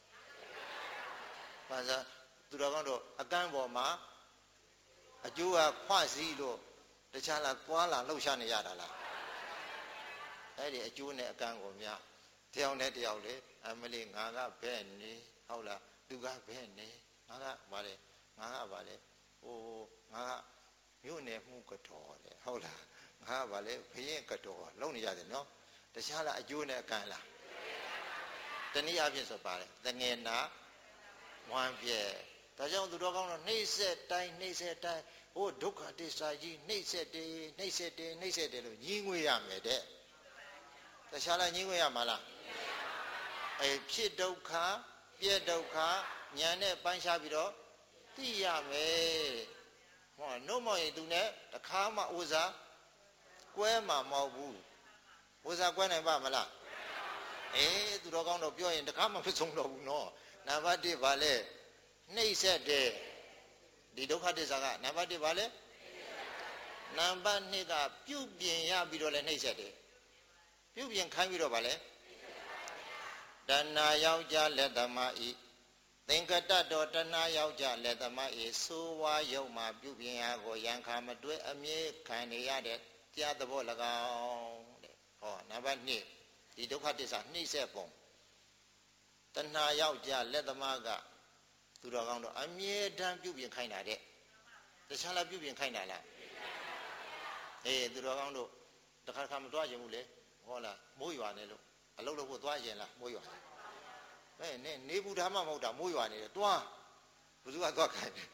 ဘာသာသူတော်ကောင်းတို့အကန့်ပေါ်မှာအကျိုးကခွစည်းလို့တခြားလားသွားလာလှုပ်ရှားနေရတာလားအဲ့ဒီအကျိုးနဲ့အကန့်ကိုများတယောက်နဲ့တယောက်လေအမလေးငါကဘဲ့နေဟုတ်လားသူကဘဲ့နေငါကဗါလေငါကဗါလေဟိုငါကမြို့နယ်မှုကတော်လေဟုတ်လားငါကဗါလေဘရင်ကတော်လုံနေရတယ်နော်တခြားလားအကျိုးနဲ့အကန့်လားတနည်းအားဖြင့်ဆိုပါတယ်တငယ်နာဝမ်းပြဲဒါကြောင့်သူတော်ကောင်းတော့နှိမ့်ဆက်တိုင်းဟိုဒုက္ခတစ္ဆာကြီးနှိမ့်ဆက်တယ်လို့ညင်းငွေရမယ်တဲ့တခြားလားညင်းငွေရမှာလားဖြစ်ဒုက္ခပြည့်ဒုက္ခညာနဲ့ပိုင်းခြားပြီးတော့သိရမယ်ဟောနှုတ်မောင်ရင်သူနဲ့တခါမှဥစားကွဲမှာမဟုတ်ဘူးဥစားကွဲနိုင်ပါမလားသူတော်ကောင်းတော့ပြောရင်တခါမှမဆုံးတော့ဘူးနော်နံပါတ်1ပါလဲနှိမ့်ဆက်တယ်ဒီဒုက္ခသစ္စာကနံပါတ်1ပါလဲနံပါတ်2ကပြုပြင်ရပြီးတော့လဲနှိမ့်ဆက်တယ်ပြုပြင်ခိုင်းပြီးတော့ပါလဲတဏှာယောက်ျားလက်သမားဤသင်္ကတတော်တဏှာယောက်ျားလက်သမားဤဆိုးဝါးယုတ်မှာပြုပြင်ရာကိုရန်ခါမတွဲအမြဲခံနေရတဲ့တရားသဘော၎င်းတဲ့ဟောနံပါတ်2ဒီဒုက္ခသစ္စာနှိမ့်ဆက်ပုံတဏှာယောက်ျားလက်သမားကသူတော်ကောင်းတော့အမြဲတမ်းပြုပြင်ခိုင်းတာတဲ့တခြားလားပြုပြင်ခိုင်းတာလားသူတော်ကောင်းတို့တခါမတွားခြင်းဘူးလေဟောလားမိုးရွာနေလို့အလုပ်လုပ်ဖို့သွားရင်လားမိုးရွာနေဘူးဓမ္မမဟုတ်တာမိုးရွာနေတယ်တွားဘယ်သူကသွားခိုင်းတယ်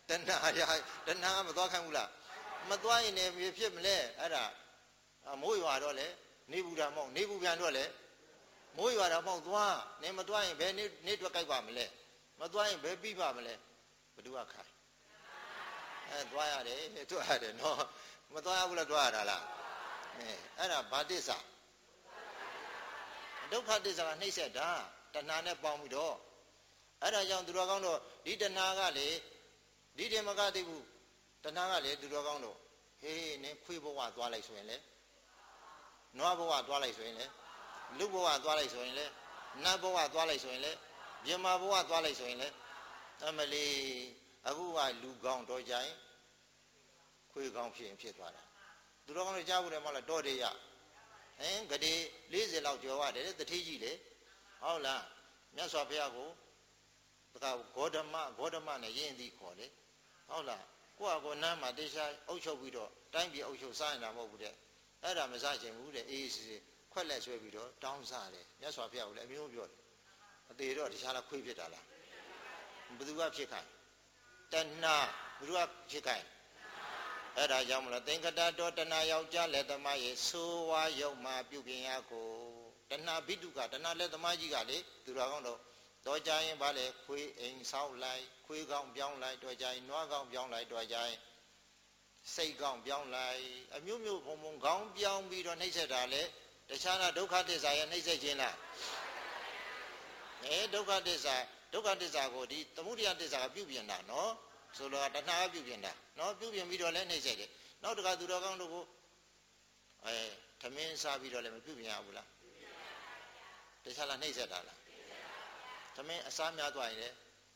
တဏှာရတဏှာမသွားခိုင်းဘူးလားမသွားရင်လည်းဖြစ်မလဲအဲ့ဒါမိုးရွာတော့လေနေဘူးတာမဟုတ်နေဘူးပြန်တော့လေမိုးရွာတာမဟုတ်သွားနေမသွားရင်ဘယ်နေတွက်ကြိုက်ပါမလဲမသွားရင်ဘယ်ပြီးပါမလဲဘယ်သူကခိုင်းသွားရတယ်နော်မသွားရဘူးလားသွားရတာလားအဲ့ဒါဘာတစ္ဆာဒုက္ခတစ္ဆာကနှိမ့်ဆက်တာတဏှာနဲ့ပေါင်းပြီးတော့အဲ့ဒါကြောင့်သူတော်ကောင်းတို့ဒီတဏှာကလေဒီတေမကသိဘူးတဏှာကလေသူတော်ကောင်းတို့ဟေးနင်ခွေးဘဝသွားလိုက်ဆိုရင်လေနွားဘဝသွားလိုက်ဆိုရင်လေလူဘဝသွားလိုက်ဆိုရင်လေနတ်ဘဝသွားလိုက်ဆိုရင်လေမြမဘဝသွားလိုက်ဆိုရင်လေအမလီအခုကလူကောင်းတော့ကြရင်ခွေးကောင်းဖြစ်သွားတာသူတော်ကောင်းတို့ကြားဘူးတယ်မဟုတ်လားတော်တယ်ရဂတိ40လောက်ကျော်ရတယ်တတိကြီးလေဟုတ်လားမြတ်စွာဘုရားကိုတခါဂေါတမနဲ့ယဉ်သည်ခေါ်လေဟုတ်လားကိုနန်းမှာတေချာအုပ်ချုပ်ပြီးတော့တိုင်းပြည်အုပ်ချုပ်စားနေတာမဟုတ်ဘူးတဲ့အဲ့ဒါမစားချင်ဘူးတဲ့အေးစစ်ခွက်လက်ဆွဲပြီးတော့တောင်းစားတယ်မြတ်စွာဘုရားကိုလည်းအမျိုးပြောတယ်အသေးတော့တခြားလားခွေးဖြစ်တာလားဘယ်သူကဖြစ်ခိုင်းတဏှာဘယ်သူကဖြစ်ခိုင်းအဲ့ဒါကြောင့်မလို့သင်္ကတတော်တဏှာယောက်ျားလက်သမားရဲ့ဆိုးဝါးရုပ်မှာပြုပြင်ရကိုတဏှာဘိတုကတဏှာလက်သမားကြီးကလေသူတော်ကောင်းတော့တော်ကြရင်ဗာလေခွေးအိမ်ဆောက်လိုက်ခွေးကောင်းပြောင်းလိုက်တော်ကြရင်နွားကောင်းပြောင်းလိုက်တော်ကြရင်စိတ်ကောင်းပြောင်းလိုက်အမျိုးမျိုးဘုံကောင်းပြောင်းပြီးတော့နှိမ့်ဆက်တာလေတခြားနာဒုက္ခသစ္စာရဲ့နှိမ့်ဆက်ခြင်းလားဒုက္ခသစ္စာကိုဒီသမုဒယသစ္စာကပြုပြင်တာနော်ဆိုတော့တဏှာကပြုပြင်တာနော်ပြုပြင်ပြီးတော့လည်းနှိမ့်ဆက်တယ်နောက်တခါသူတော်ကောင်းတို့ကိုသမင်းစားပြီးတော့လည်းမပြုပြင်ရဘူးလားတခြားလားနှိမ့်ဆက်တာလားသမင်းအစားများသွားရင်လေ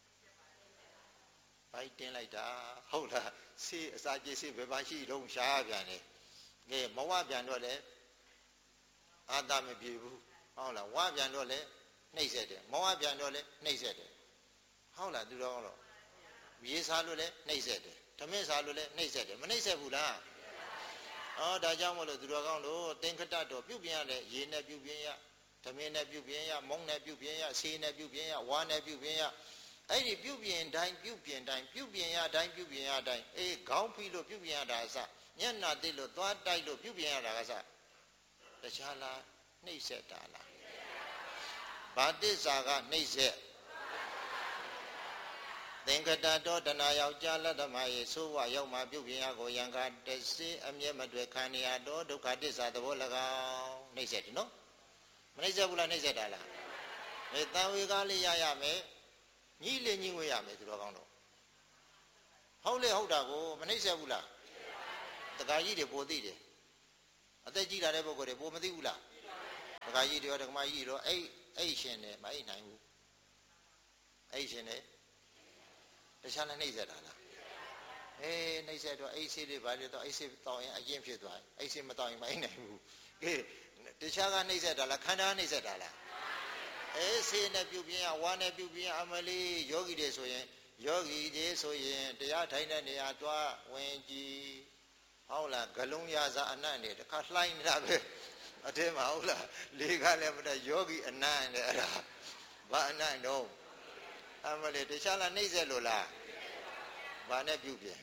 ဘိုက်တင်းလိုက်တာဟုတ်လားဆေးအစာကြေးဆေးဘယ်ပါရှိတော့ရှားပြန်တယ်ကဲမဝပြန်တော့လေအာသမမပြေဘူးဟုတ်လားဝပြန်တော့လေနှိမ့်ဆက်တယ်မဝပြန်တော့လေနှိမ့်ဆက်တယ်ဟုတ်လားသူတော်တော့ရေစားလို့လေနှိမ့်ဆက်တယ်သမင်းစားလို့လေနှိမ့်ဆက်တယ်မနှိမ့်ဆက်ဘူးလားဒါကြောင့်မလို့သူတော်ကောင်းတို့သင်္ခတတော်ပြုပြင်ရတဲ့ရေနဲ့ပြုပြင်ရသမင်းနဲ့ပြုပြင်ရမုံနဲ့ပြုပြင်ရဆေးနဲ့ပြုပြင်ရဝါနဲ့ပြုပြင်ရအဲ့ဒီပြုပြင်တိုင်းပြုပြင်တိုင်းပြုပြင်ရတိုင်းပြုပြင်ရတိုင်းခေါင်းဖိလို့ပြုပြင်ရတာအစမျက်နှာတိလို့သွားတိုက်လို့ပြုပြင်ရတာကစတခြားလားနှိမ့်ဆက်တာလားဘာတစ္ဆာကနှိမ့်ဆက်သင်္ကတတော်တဏှာယောက်ျားလက်သမားရဲ့ဆိုးဝါရောက်မှပြုပြင်ရကိုယံကတစေအမျက်မတွေ့ခံရတော်ဒုက္ခတစ္ဆာသဘော၎င်းနှိမ့်ဆက်တယ်နော်မနှိမ့်ဆက်ဘူးလားနှိမ့်ဆက်တာလားတန်ဝေကားလေးရမယ်ညှိလေညှိဝေးရမယ်သူတော်ကောင်းတော့ဟုတ်လေဟုတ်တာကိုမနှိမ့်ဆက်ဘူးလားတခါကြီးတွေပိုသိတယ်အသက်ကြီးလာတဲ့ပုဂ္ဂိုလ်တွေပိုမသိဘူးလားတခါကြီးတွေရောတခါမကြီးတွေရောအဲ့ရှင်နဲ့မအိတ်နိုင်ဘူးအဲ့ရှင်နဲ့တခြားနဲ့နှိမ့်ဆက်တာလားနှိမ့်ဆက်တော့အိတ်ဆေးတွေဘာလို့တော့အိတ်ဆေးတောင်းရင်အရင်ဖြစ်သွားတယ်အိတ်ဆေးမတောင်းရင်မအိတ်နိုင်ဘူးကဲတခြားကနှိမ့်ဆက်တာလားခန္ဓာနှိမ့်ဆက်တာလားဆေးနဲ့ပြုပြင်ရဝါနဲ့ပြုပြင်ရအမလေးယောဂီတွေဆိုရင်တရားထိုင်တဲ့နေရာတွားဝင်ကြည့်ဟုတ်လားဂလုံးရစားအနတ်နေတခါလှိုင်းနေတာပဲအထဲမှာဟုတ်လားလေကလည်းမတယောဂီအနတ်နဲ့အဲ့ဒါဘာအနတ်တော့အမလေးတခြားလားနှိမ့်ဆက်လို့လားဘာနဲ့ပြုပြင်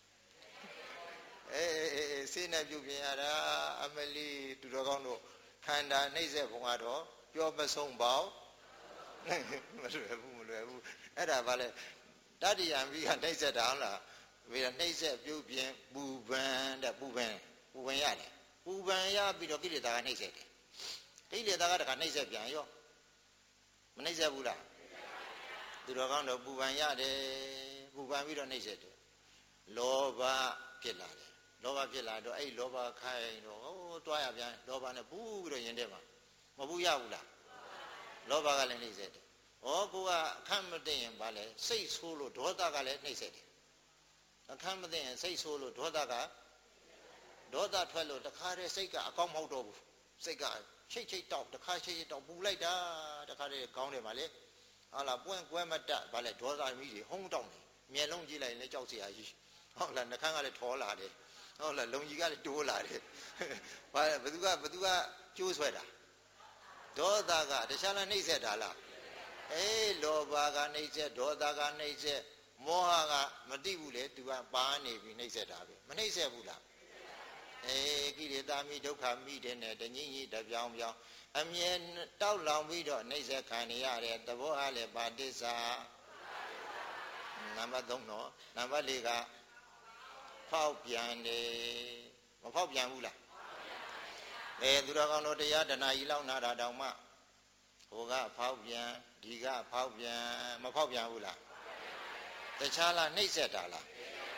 ဆေးနဲ့ပြုပြင်ရတာအမလေးသူတော်ကောင်းတို့ခန္ဓာနှိမ့်ဆက်ဘုံကတော့ပြောမဆုံးပေါင်းမလွယ်ဘူးအဲ့ဒါဘာလဲတတ္တိယံဘိကနှိမ့်ဆက်တာဟုတ်လားဝေဒနှိမ့်ဆက်ပြုပြင်ပူပန်တဲ့ပူပန်ရတယ်ပူပန်ရပြီးတော့ကိလေသာကနှိမ့်ဆက်တယ်ကိလေသာကတခါနှိမ့်ဆက်ပြန်ရောမနှိမ့်ဆက်ဘူးလားသူတော်ကောင်းတော့ပူပန်ရတယ်ပူပန်ပြီးတော့နှိမ့်ဆက်တယ်လောဘဖြစ်လာတယ်လောဘဖြစ်လာတော့အဲ့လောဘခိုင်းတော့တွားရပြန်လောဘနဲ့ပူပြီးတော့ရင်ထဲမှာမပူရဘူးလားလောဘကလည်းနှိမ့်ဆက်တယ်ကိုကအခန့်မသိရင်ဗာလဲစိတ်ဆိုးလို့ဒေါသကလည်းနှိမ့်ဆက်တယ်အခန့်မသိရင်စိတ်ဆိုးလို့ဒေါသထွက်လို့တခါတည်းစိတ်ကအကောင်းမဟုတ်တော့ဘူးစိတ်ကချိတ်တောက်တခါချိတ်တောက်ပူလိုက်တာတခါတည်းကောင်းတယ်ဗာလေဟာလားပွင့်ကွဲမတတ်ဗာလဲဒေါသမီးတွေဟုံးတောက်နေမျက်လုံးကြည့်လိုက်ရင်လည်းကြောက်စရာကြီးဟုတ်လားနှခမ်းကလည်းထောလာတယ်ဟုတ်လားလုံကြီးကလည်းတိုးလာတယ်ဗာဘသူကကျိုးဆွဲတာဒေါသကတခြားလားနှိမ့်ဆက်တာလားလောဘကနှိမ့်ဆက်ဒေါသကနှိမ့်ဆက်မောဟကမတိဘူးလေသူကပါနေပြီနှိမ့်ဆက်တာပဲမနှိမ့်ဆက်ဘူးလားကိလေသာမိဒုက္ခမိတဲ့နဲ့တညင်ကြီးတပြောင်းပြောင်းအမြဲတောက်လောင်ပြီးတော့နှိမ့်ဆက်ခံနေရတဲ့သဘောအားလည်းပါတိစ္ဆာနံပါတ်3တော့နံပါတ်4ကဖောက်ပြန်တယ်မဖောက်ပြန်ဘူးလားသူတော်ကောင်းတို့တရားတဏှာကြီးလောက်နာတာတောင်မှဟိုကဖောက်ပြန်ဒီကဖောက်ပြန်မဖောက်ပြန်ဘူးလားတခြားလားနှိမ့်ဆက်တာလား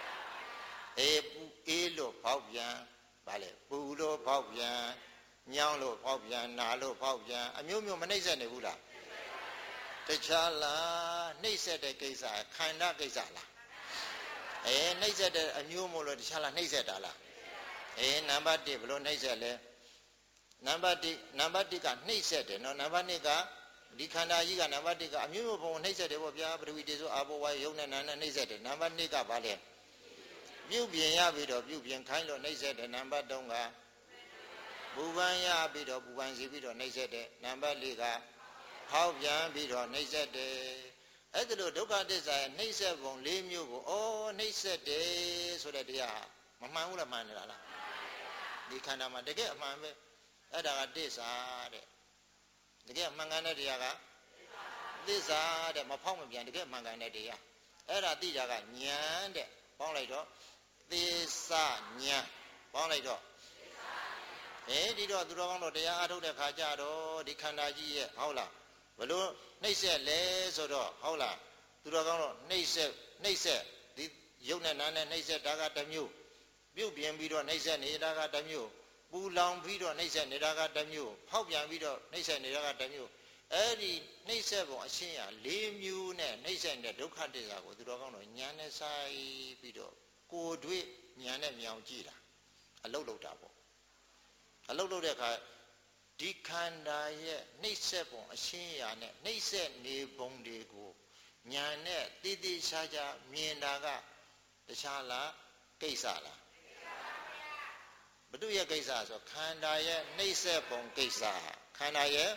အေးလို့ဖောက်ပြန်ဗါလေပူလို့ဖောက်ပြန်ညောင်းလို့ဖောက်ပြန်နာလို့ဖောက်ပြန်အမျိုးမျိုးမနှိမ့်ဆက်နေဘူးလားတခြားလားနှိမ့်ဆက်တဲ့ကိစ္စခန္ဓာကိစ္စလားနှိမ့်ဆက်တဲ့အမျိုးမို့လို့တခြားလားနှိမ့်ဆက်တာလားနံပါတ်1ဘလို့နှိမ့်ဆက်လဲနံပါတ်1ကနှိမ့်ဆက်တယ်နော်နံပါတ်2ကဒီခန္ဓာကြီးကနံပါတ်1ကအမျိုးမျိုးဘုံနှိမ့်ဆက်တယ်ပေါ့ဗျာပထဝီတေဆိုအာဘောဝါယုံနဲ့နာနဲ့နှိမ့်ဆက်တယ်နံပါတ်2ကဘာလဲပြုပြင်ရပြီးတော့ပြုပြင်ခိုင်းလို့နှိမ့်ဆက်တယ်နံပါတ်3ကပူပန်ရပြီးတော့ပူပန်စီပြီးတော့နှိမ့်ဆက်တယ်နံပါတ်4ကဖောက်ပြန်ပြီးတော့နှိမ့်ဆက်တယ်အဲ့ဒါလို့ဒုက္ခသစ္စာရဲ့နှိမ့်ဆက်ပုံ၄မျိုးကိုနှိမ့်ဆက်တယ်ဆိုတဲ့တရားမမှန်ဘူးလားမှန်နေတာလားဒီခန္ဓာမှာတကယ်အမှန်ပဲအဲ့ဒါကသစ္စာတဲ့တကယ်မှန်ကန်တဲ့တရားကသစ္စာတဲ့မဖောက်မပြန်တကယ်မှန်ကန်တဲ့တရားအဲ့ဒါသိတာကဉာဏ်တဲ့ပေါင်းလိုက်တော့သစ္စာဉာဏ်ပေါင်းလိုက်တော့ဒီတော့သူတော်ကောင်းတို့တရားအားထုတ်တဲ့ခါကျတော့ဒီခန္ဓာကြီးရဲ့ဟုတ်လားဘလို့နှိမ့်ဆက်လဲဆိုတော့ဟုတ်လားသူတော်ကောင်းတို့နှိမ့်ဆက်ဒီရုပ်နဲ့နာနဲ့နှိမ့်ဆက်တာကတစ်မျိုးပြုတ်ပြင်းပြီးတော့နှိမ့်ဆက်နေတာကတစ်မျိုးပူလောင်ပြီးတော့နှိမ့်ဆက်နေတာကတစ်မျိုးဖောက်ပြန်ပြီးတော့နှိမ့်ဆက်နေတာကတစ်မျိုးအဲ့ဒီနှိမ့်ဆက်ပုံအရှင်းရ၄မျိုးနဲ့နှိမ့်ဆက်တဲ့ဒုက္ခသစ္စာကိုသူတော်ကောင်းတို့ဉာဏ်နဲ့ဆိုင်ပြီးတော့ကိုယ်တွေ့ဉာဏ်နဲ့မြောင်ကြည့်တာအလုတ်လုတ်တာပေါ့အလုတ်လုတ်တဲ့အခါဒီခန္ဓာရဲ့နှိမ့်ဆက်ပုံအရှင်းရနဲ့နှိမ့်ဆက်နေပုံတွေကိုဉာဏ်နဲ့တည်တည်ရှားရှားမြင်တာကတခြားလားကိစ္စလားဘု து ရဲ့ကိစ္စဆိုခန္ဓာရဲ့နှိမ့်ဆက်ပုံကိစ္စခန္ဓာရဲ့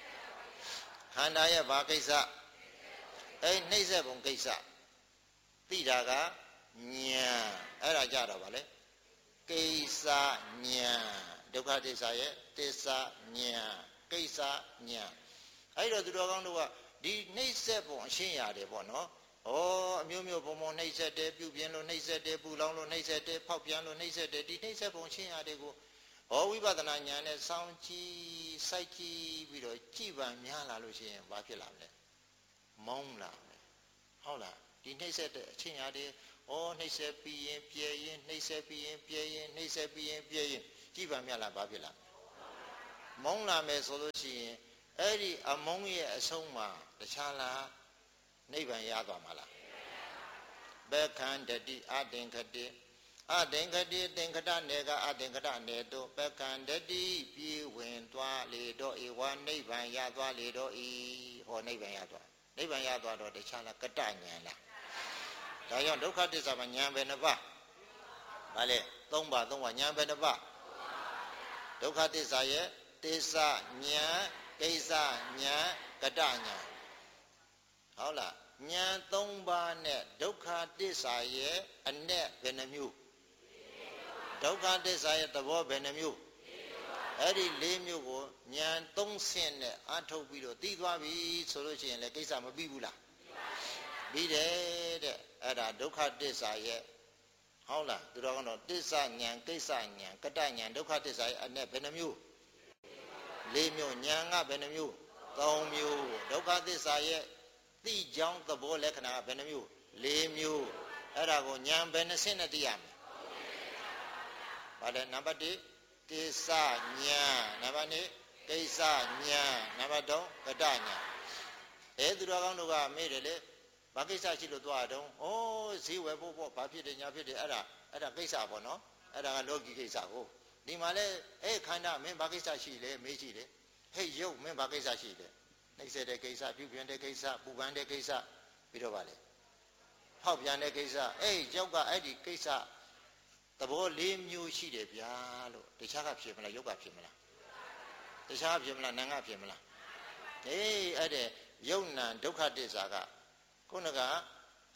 ဘာကိစ္စနှိမ့်ဆက်ပုံကိစ္စသိတာကဉာဏ်အဲ့ဒါကြတော့ဗာလေကိစ္စဉာဏ်ဒုက္ခသစ္စာရဲ့သစ္စာဉာဏ်ကိစ္စဉာဏ်အဲ့တော့သူတော်ကောင်းတို့ကဒီနှိမ့်ဆက်ပုံအရှင်းရတယ်ပေါ့နော်အမျိုးမျိုးပုံပုံနှိမ့်ဆက်တယ်ပြုပြင်းလို့နှိမ့်ဆက်တယ်ပူလောင်လို့နှိမ့်ဆက်တယ်ဖောက်ပြန်လို့နှိမ့်ဆက်တယ်ဒီနှိမ့်ဆက်ပုံရှင်းရတယ်ကိုဝိပဿနာဉာဏ်နဲ့စောင့်ကြည့်စိုက်ကြည့်ပြီးတော့ကြည်ပံများလာလို့ရှိရင်ဘာဖြစ်လာမလဲမုန်းလာမယ်ဟုတ်လားဒီနှိမ့်ဆက်တဲ့အချင်းရာတွေနှိမ့်ဆက်ပြီးရင်ပြဲရင်နှိမ့်ဆက်ပြီးရင်ပြဲရင်နှိမ့်ဆက်ပြီးရင်ပြဲရင်ကြည်ပံများလာဘာဖြစ်လာမုန်းလာမယ်ဆိုလို့ရှိရင်အဲ့ဒီအမုန်းရဲ့အဆုံးမှာတခြားလားနိဗ္ဗာန်ရသွားမှာလားဘခန္တတိအသင်္ခတိသင်္ခတနေကအသင်္ခတနေတို့ဘခန္တတိပြေဝင်သွားလေတော့ဧဝနိဗ္ဗာန်ရသွားလေတော့ဤနိဗ္ဗာန်ရသွားတော့တခြားလားကတဉာဏ်လားဒါကြောင့်ဒုက္ခသစ္စာမှာဉာဏ်ပဲနှစ်ပါးဗါလေ၃ပါးဉာဏ်ပဲနှစ်ပါးဒုက္ခသစ္စာရဲ့သစ္စာဉာဏ်ကိစ္စဉာဏ်ကတဉာဏ်ဟုတ်လားဉာဏ်၃ပါးနဲ့ဒုက္ခသစ္စာရဲ့အ내ဘယ်နှမျိုးဒုက္ခသစ္စာရဲ့သဘောဘယ်နှမျိုးအဲ့ဒီ၄မျိုးကိုဉာဏ်၃ဆင့်နဲ့အထုတ်ပြီးတော့သိသွားပြီဆိုလို့ရှိရင်လည်းကိစ္စမပြီးဘူးလားပြီးတယ်တဲ့အဲ့ဒါဒုက္ခသစ္စာရဲ့ဟုတ်လားသူတော်ကတော့သစ္စာဉာဏ်ကိစ္စဉာဏ်ကတဉာဏ်ဒုက္ခသစ္စာရဲ့အ내ဘယ်နှမျိုး၄မျိုးဉာဏ်ကဘယ်နှမျိုး၃မျိုးဒုက္ခသစ္စာရဲ့သိကြောင်းသဘောလက္ခဏာကဘယ်နှမျိုး၄မျိုးအဲ့ဒါကိုဉာဏ်ဘယ်နှဆင့်နဲ့သိရမလဲဗါလဲနံပါတ်1ကိစ္စဉာဏ်နံပါတ်2ကိစ္စဉာဏ်နံပါတ်3ကတဉာဏ်သူတော်ကောင်းတို့ကမေးတယ်လေဘာကိစ္စရှိလို့သွားတော့ဈေးဝယ်ဖို့ပေါ့ဘာဖြစ်တယ်ညာဖြစ်တယ်အဲ့ဒါကိစ္စပေါ့နော်အဲ့ဒါကလောကီကိစ္စကိုဒီမှာလဲခန္ဓာမင်းဘာကိစ္စရှိလဲမေးကြည့်လေရုပ်မင်းဘာကိစ္စရှိလဲနှိမ့်ဆက်တဲ့ကိစ္စပြုပြင်တဲ့ကိစ္စပူပန်တဲ့ကိစ္စပြီးတော့ဗါလေဖောက်ပြန်တဲ့ကိစ္စကြောက်ကအဲ့ဒီကိစ္စသဘော၄မျိုးရှိတယ်ဗျာလို့တခြားကဖြစ်မလားရုပ်ကဖြစ်မလားတခြားဖြစ်မလားနာမ်ကဖြစ်မလားအဲ့တဲ့ယုံနာဒုက္ခသစ္စာကခုနကအ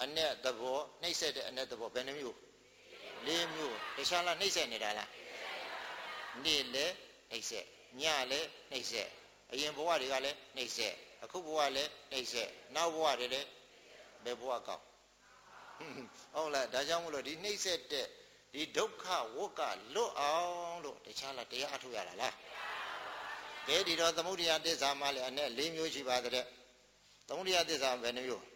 အနဲ့သဘောနှိမ့်ဆက်တဲ့အနဲ့သဘောဘယ်နှမျိုး၄မျိုးတခြားလားနှိမ့်ဆက်နေတာလားနေ့လည်းနှိမ့်ဆက်ညလည်းနှိမ့်ဆက်အရင်ဘဝတွေကလည်းနှိမ့်ဆက်အခုဘဝလည်းနှိမ့်ဆက်နောက်ဘဝတွေလည်းဘယ်ဘဝကောင်းဟုတ်လားဒါကြောင့်မလို့ဒီနှိမ့်ဆက်တဲ့ဒီဒုက္ခဝက္ကလွတ်အောင်လို့တခြားလားတရားအထုတ်ရတာလားကဲဒီတော့သမုဒိယသစ္စာမှလည်းအနဲ့၄မျိုးရှိပါတဲ့သမုဒိယသစ္စာဘယ်နှမျိုး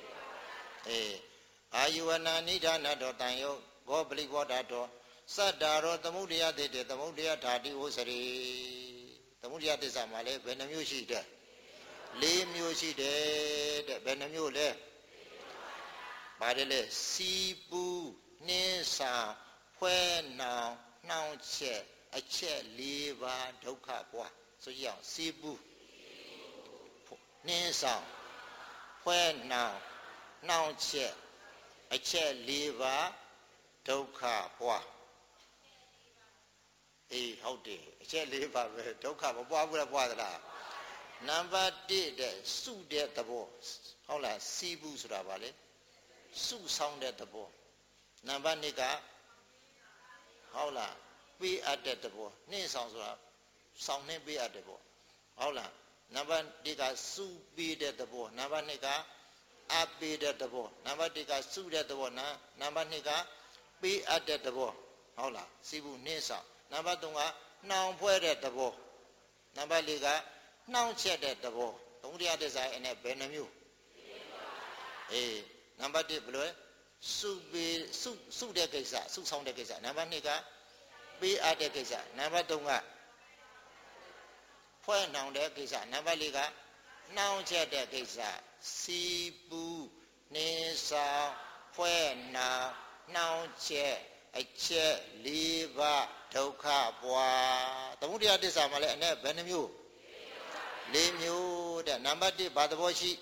အာယုဝနာနိဒာနတောတန်ယောဂောပလိဘောဓာတောစတ္တာရောသမုဒိယသစ္စေသမုဒိယဓာတိဝစရိသမုဒိယသစ္စာမှလည်းဘယ်နှမျိုးရှိတဲ့၄မျိုးရှိတယ်တဲ့ဘယ်နှမျိုးလဲပါတယ်လေစီပူနှင်းစာဖွဲနောင်နှောင်းချက်အချက်၄ပါးဒုက္ခပွားဆိုရအောင်စီပူနှင်းဆောင်ဖွဲနောင်နှောင်းချက်အချက်၄ပါးဒုက္ခပွားအေးဟုတ်တယ်အချက်၄ပါးပဲဒုက္ခမပွားဘူးလားပွားသလားနံပါတ်1တဲ့စုတဲ့သဘောဟုတ်လားစီပူဆိုတာဗာလေစုဆောင်တဲ့သဘောနံပါတ်2ကဟုတ်လားပေးအပ်တဲ့သဘောနှင်းဆောင်ဆိုတာဆောင်နှင်းပေးအပ်တဲ့သဘောဟုတ်လားနံပါတ်1ကစုပေးတဲ့သဘောနံပါတ်2ကအပေးတဲ့သဘောနံပါတ်1ကစုတဲ့သဘောနံပါတ်2ကပေးအပ်တဲ့သဘောဟုတ်လားစီဘူးနှင်းဆောင်နံပါတ်3ကနှောင်ဖွဲ့တဲ့သဘောနံပါတ်4ကနှောင်ချက်တဲ့သဘောသမုဒိယသစ္စာအဲ့နဲ့ဘယ်နှမျိုးအေးနံပါတ်1ဘယ်လိုစုပေးစုတဲ့ကိစ္စစုဆောင်တဲ့ကိစ္စနံပါတ်2ကပေးအပ်တဲ့ကိစ္စနံပါတ်3ကဖွဲ့နှောင်တဲ့ကိစ္စနံပါတ်4ကနှောင်ချက်တဲ့ကိစ္စစီပူနေဆောင်ဖွဲ့နှောင်နှောင်ချက်အချက်၄ပါးဒုက္ခပွားသမုဒိယသစ္စာမှာလည်းအနဲ့ဘယ်နှမျိုး၄မျိုးတဲ့နံပါတ်1ဘာသဘောရှိ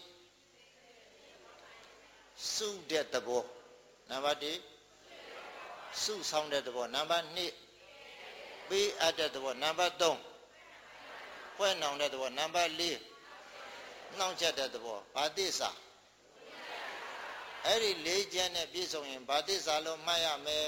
စုတဲ့သဘောနံပါတ်1စုဆောင်တဲ့သဘောနံပါတ်2ပေးအပ်တဲ့သဘောနံပါတ်3ဖွဲ့နှောင်တဲ့သဘောနံပါတ်4နှောင့်ချက်တဲ့သဘောဘာသစ္စာအဲ့ဒီ၄ချက်နဲ့ပြည့်စုံရင်ဘာသစ္စာလို့မှတ်ရမယ်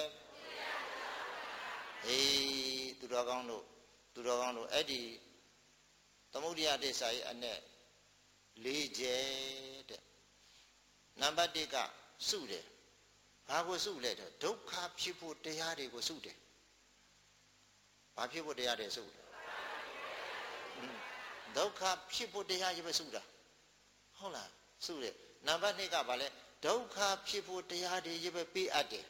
အေးသူတော်ကောင်းတို့အဲ့ဒီသမုဒိယသစ္စာရဲ့အနဲ့၄ချက်တဲ့နံပါတ်1ကစုတယ်ဘာကိုစုလဲတော့ဒုက္ခဖြစ်ဖို့တရားတွေကိုစုတယ်ဘာဖြစ်ဖို့တရားတွေစုတယ်ဒုက္ခဖြစ်ဖို့တရားကြီးပဲစုတာဟုတ်လားစုတယ်နံပါတ်2ကဘာလဲဒုက္ခဖြစ်ဖို့တရားတွေကြီးပဲပေးအပ်တယ်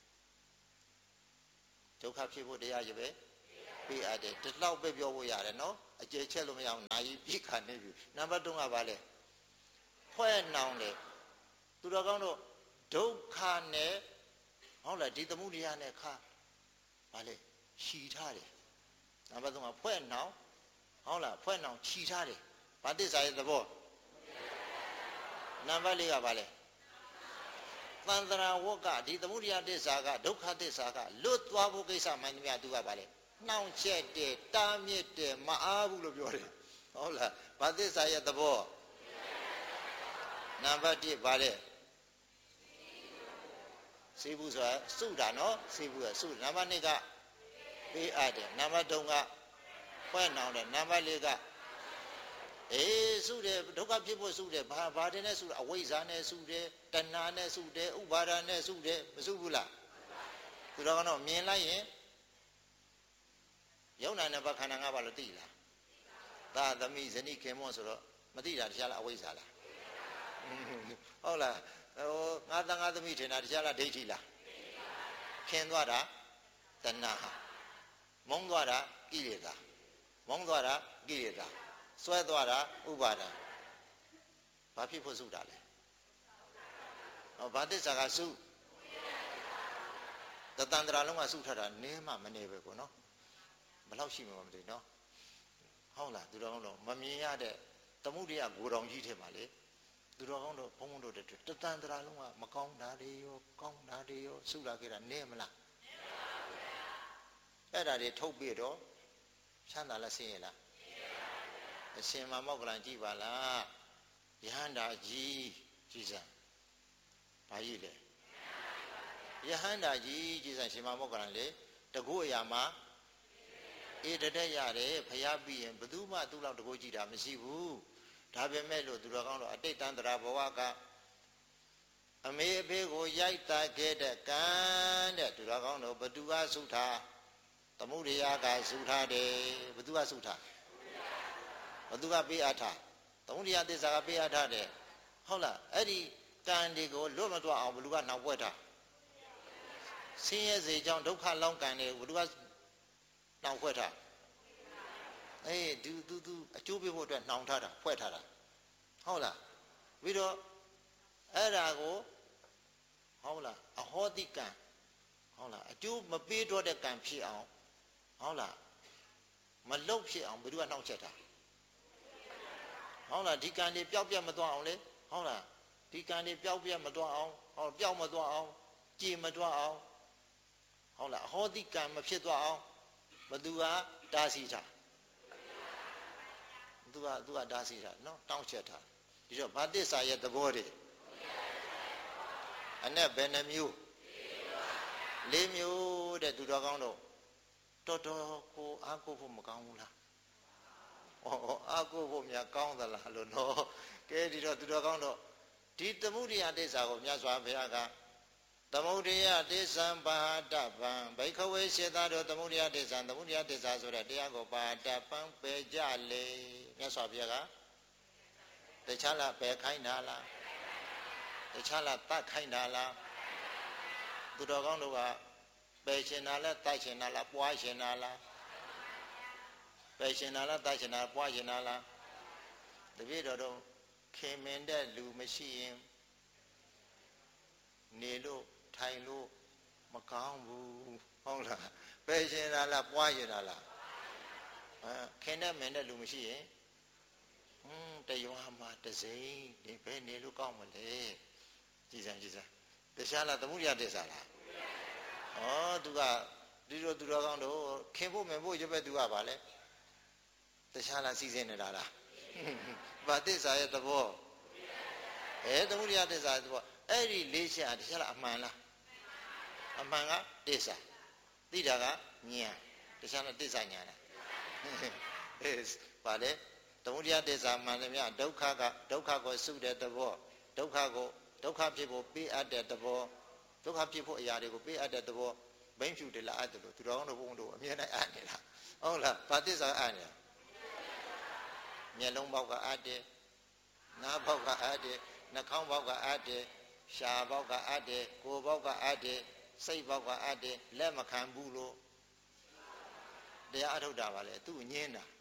ဒုက္ခဖြစ်ဖို့တရားကြီးပဲပေးအပ်တယ်ဒီလောက်ပဲပြောဖို့ရတယ်နော်အကျယ်ချက်လို့မရအောင်နာယီပြိခါနေပြီနံပါတ်3ကဘာလဲဖွဲ့နှောင်တယ်သူတော်ကောင်းတို့ဒုက္ခနဲ့ဟုတ်လားဒီသမုဒိယနဲ့ခါဘာလဲခြီထားတယ်နံပါတ်3ကဖွဲ့နှောင်ဟုတ်လားဖွဲ့နှောင်ခြီထားတယ်ဘာသစ္စာရဲ့သဘောနံပါတ်4ကဘာလဲသန္တရာဝက္ကဒီသမုဒိယသစ္စာကဒုက္ခသစ္စာကလွတ်သွားဖို့ကိစ္စမှန်သမျှသူကဘာလဲနှောင့်ချက်တယ်တားမြစ်တယ်မအားဘူးလို့ပြောတယ်ဟုတ်လားဘာသစ္စာရဲ့သဘောနံပါတ်1ဘာလဲစေဘူးဆိုတာစုတာနော်စေဘူးကစုနံပါတ်2ကပေးအပ်တယ်နံပါတ်3ကဖွဲ့နှောင်တယ်နံပါတ်4ကအေးစုတယ်ဒုက္ခဖြစ်ဖို့စုတယ်ဘာတဲ့နဲ့စုတယ်အဝိဇ္ဇာနဲ့စုတယ်တဏှာနဲ့စုတယ်ဥပါဒာနဲ့စုတယ်မစုဘူးလားသူတော်ကတော့မြင်လိုက်ရင်ယုံနာနဲ့ဘာခန္ဓာ၅ပါးလို့သိလားသာသမီဇနိခေမောဆိုတော့မသိတာတရားလားအဝိဇ္ဇာလားဟုတ်လားငါသားငါသမီးထင်တာတရားလားဒိဋ္ဌိလားခင်သွားတာတဏှာမုန်းသွားတာကိလေသာမုန်းသွားတာကိလေသာစွဲသွားတာဥပါဒံဘာဖြစ်ဖို့စုတာလဲဘာသစ္စာကစုတတန္တရာလုံးကစုထတာနင်းမှမနေပဲကိုနော်ဘယ်လောက်ရှိမှမသိနော်ဟုတ်လားသူတော်ကောင်းတို့မမြင်ရတဲ့သမုဒိယကိုယ်တော်ကြီးထဲမှာလေသူတော်ကောင်းတို့ဘုံဘုံတို့တတန္တရာလုံးကမကောင်းတာတွေရောကောင်းတာတွေရောစုလာခဲ့တာနင်းမလားနင်းပါဘူးဗျာအဲ့ဒါတွေထုတ်ပြီးတော့ချမ်းသာလားဆင်းရဲလားအရှင်မမောက္ကလံကြည့်ပါလားယဟန္တာကြီးစံဘာဘာကြီးလဲယဟန္တာကြီးကြည်စံရှင်မမောက္ကလန်လေတကုအရာမှာအေးတတက်ရတယ်ဖျားပြီးရင်ဘယ်သူမှသူ့လောက်တကုကြည့်တာမရှိဘူးဒါပေမဲ့လို့သူတော်ကောင်းတော့အတိတ်တန်တရာဘဝကအမေအဖေကိုရိုက်တာခဲ့တဲ့ကံတဲ့သူတော်ကောင်းတို့ဘသူကဆုထားသမုဒိယကဆုထားတယ်ဘသူကဆုထားဘသူကပေးအပ်ထားသမုဒိယသစ္စာကပေးအပ်ထားတယ်ဟုတ်လားအဲ့ဒီကံတွေကိုလွတ်မသွားအောင်ဘလူကနောက်ွက်ထားဆင်းရဲစေကြောင်းဒုက္ခလောင်းကံတွေဘလူကနောက်ွက်ထားအေးသူအကျိုးပေးဖို့အတွက်နှောင်ထားတာဖွဲ့ထားတာဟုတ်လားပြီးတော့အဲ့ဒါကိုဟုတ်လားအဟောတိကံဟုတ်လားအကျိုးမပေးတော့တဲ့ကံဖြစ်အောင်ဟုတ်လားမလုတ်ဖြစ်အောင်ဘယ်သူကနှောင့်ချက်တာဟုတ်လားဒီကံတွေပျောက်ပြတ်မသွားအောင်လေဟုတ်လားဒီကံတွေပျောက်ပြတ်မသွားအောင်ဟောပျောက်မသွားအောင်ကြည်မသွားအောင်ဟုတ်လားအဟောတိကံမဖြစ်သွားအောင်ဘယ်သူကတားဆီးတာသူကတားဆီးတာနော်တောင်းချက်တာဒီတော့ဗာသစ္စာရဲ့သဘောတွေအနဲ့ဘယ်နှမျိုး၄မျိုးတဲ့သူတော်ကောင်းတို့တော်တော်ကိုအားကိုးဖို့မကောင်းဘူးလားဩအားကိုးဖို့များကောင်းသလားလို့နော်ကဲဒီတော့သူတော်ကောင်းတို့ဒီသမုဒိယတိစ္ဆာကိုမြတ်စွာဘုရားကသမုဒိယတိစ္ဆံပါဒပံဘိခဝေစေတတို့သမုဒိယတိစ္ဆံသမုဒိယတိစ္ဆာဆိုတဲ့တရားကိုပါဒပံပယ်ကြလေမြတ်စွာဘုရားကတခြားလားပယ်ခိုင်းတာလားတခြားလားတတ်ခိုင်းတာလားသူတော်ကောင်းတို့ကပယ်ရှင်တာလားတတ်ရှင်တာလားပွားရှင်တာလားပယ်ရှင်တာလားတတ်ရှင်တာပွားရှင်တာလားတပည့်တော်တို့ခင်မင်တဲ့လူမရှိရင်နေလို့ထိုင်လို့မကောင်းဘူးဟုတ်လားပယ်ရှင်တာလားပွားရှင်တာလားခင်တဲ့မင်တဲ့လူမရှိရင်တရွာမှာတစိမ့်ဒီဘယ်နေလို့ကောင်းမလဲကြည်စံတခြားလားသမုဒိယသစ္စာလားဩသူကဒီလိုသူတော်ကောင်းတို့ခင်ဖို့မင်ဖို့ရပဲသူကပါလေတခြားလားစီစဉ်နေတာလားဗာသစ္စာရဲ့သဘောသမုဒိယသစ္စာရဲ့သဘောအဲ့ဒီ၄ချက်တခြားလားအမှန်လားအမှန်ကသစ္စာသိတာကဉာဏ်တခြားလားသစ္စာဉာဏ်လားဗာလေသမုဒိယသစ္စာမှန်တယ်များဒုက္ခကိုစုတဲ့သဘောဒုက္ခဖြစ်ဖို့ပေးအပ်တဲ့သဘောဒုက္ခဖြစ်ဖို့အရာတွေကိုပေးအပ်တဲ့သဘောဘိန်းဖြူတယ်လားအဲ့ဒါလို့သူတော်ကောင်းတို့ဘုန်းတို့အမြဲတမ်းအပ်နေတာဟုတ်လားဗာသစ္စာအပ်နေတာမျက်လုံးပေါက်ကအပ်တယ်နားပေါက်ကအပ်တယ်နှာခေါင်းပေါက်ကအပ်တယ်ရှားပေါက်ကအပ်တယ်ကိုယ်ပေါက်ကအပ်တယ်စိတ်ပေါက်ကအပ်တယ်လက်မခံဘူးလို့တရားအထုတ်တာပါလေသူ့ညင်းတာ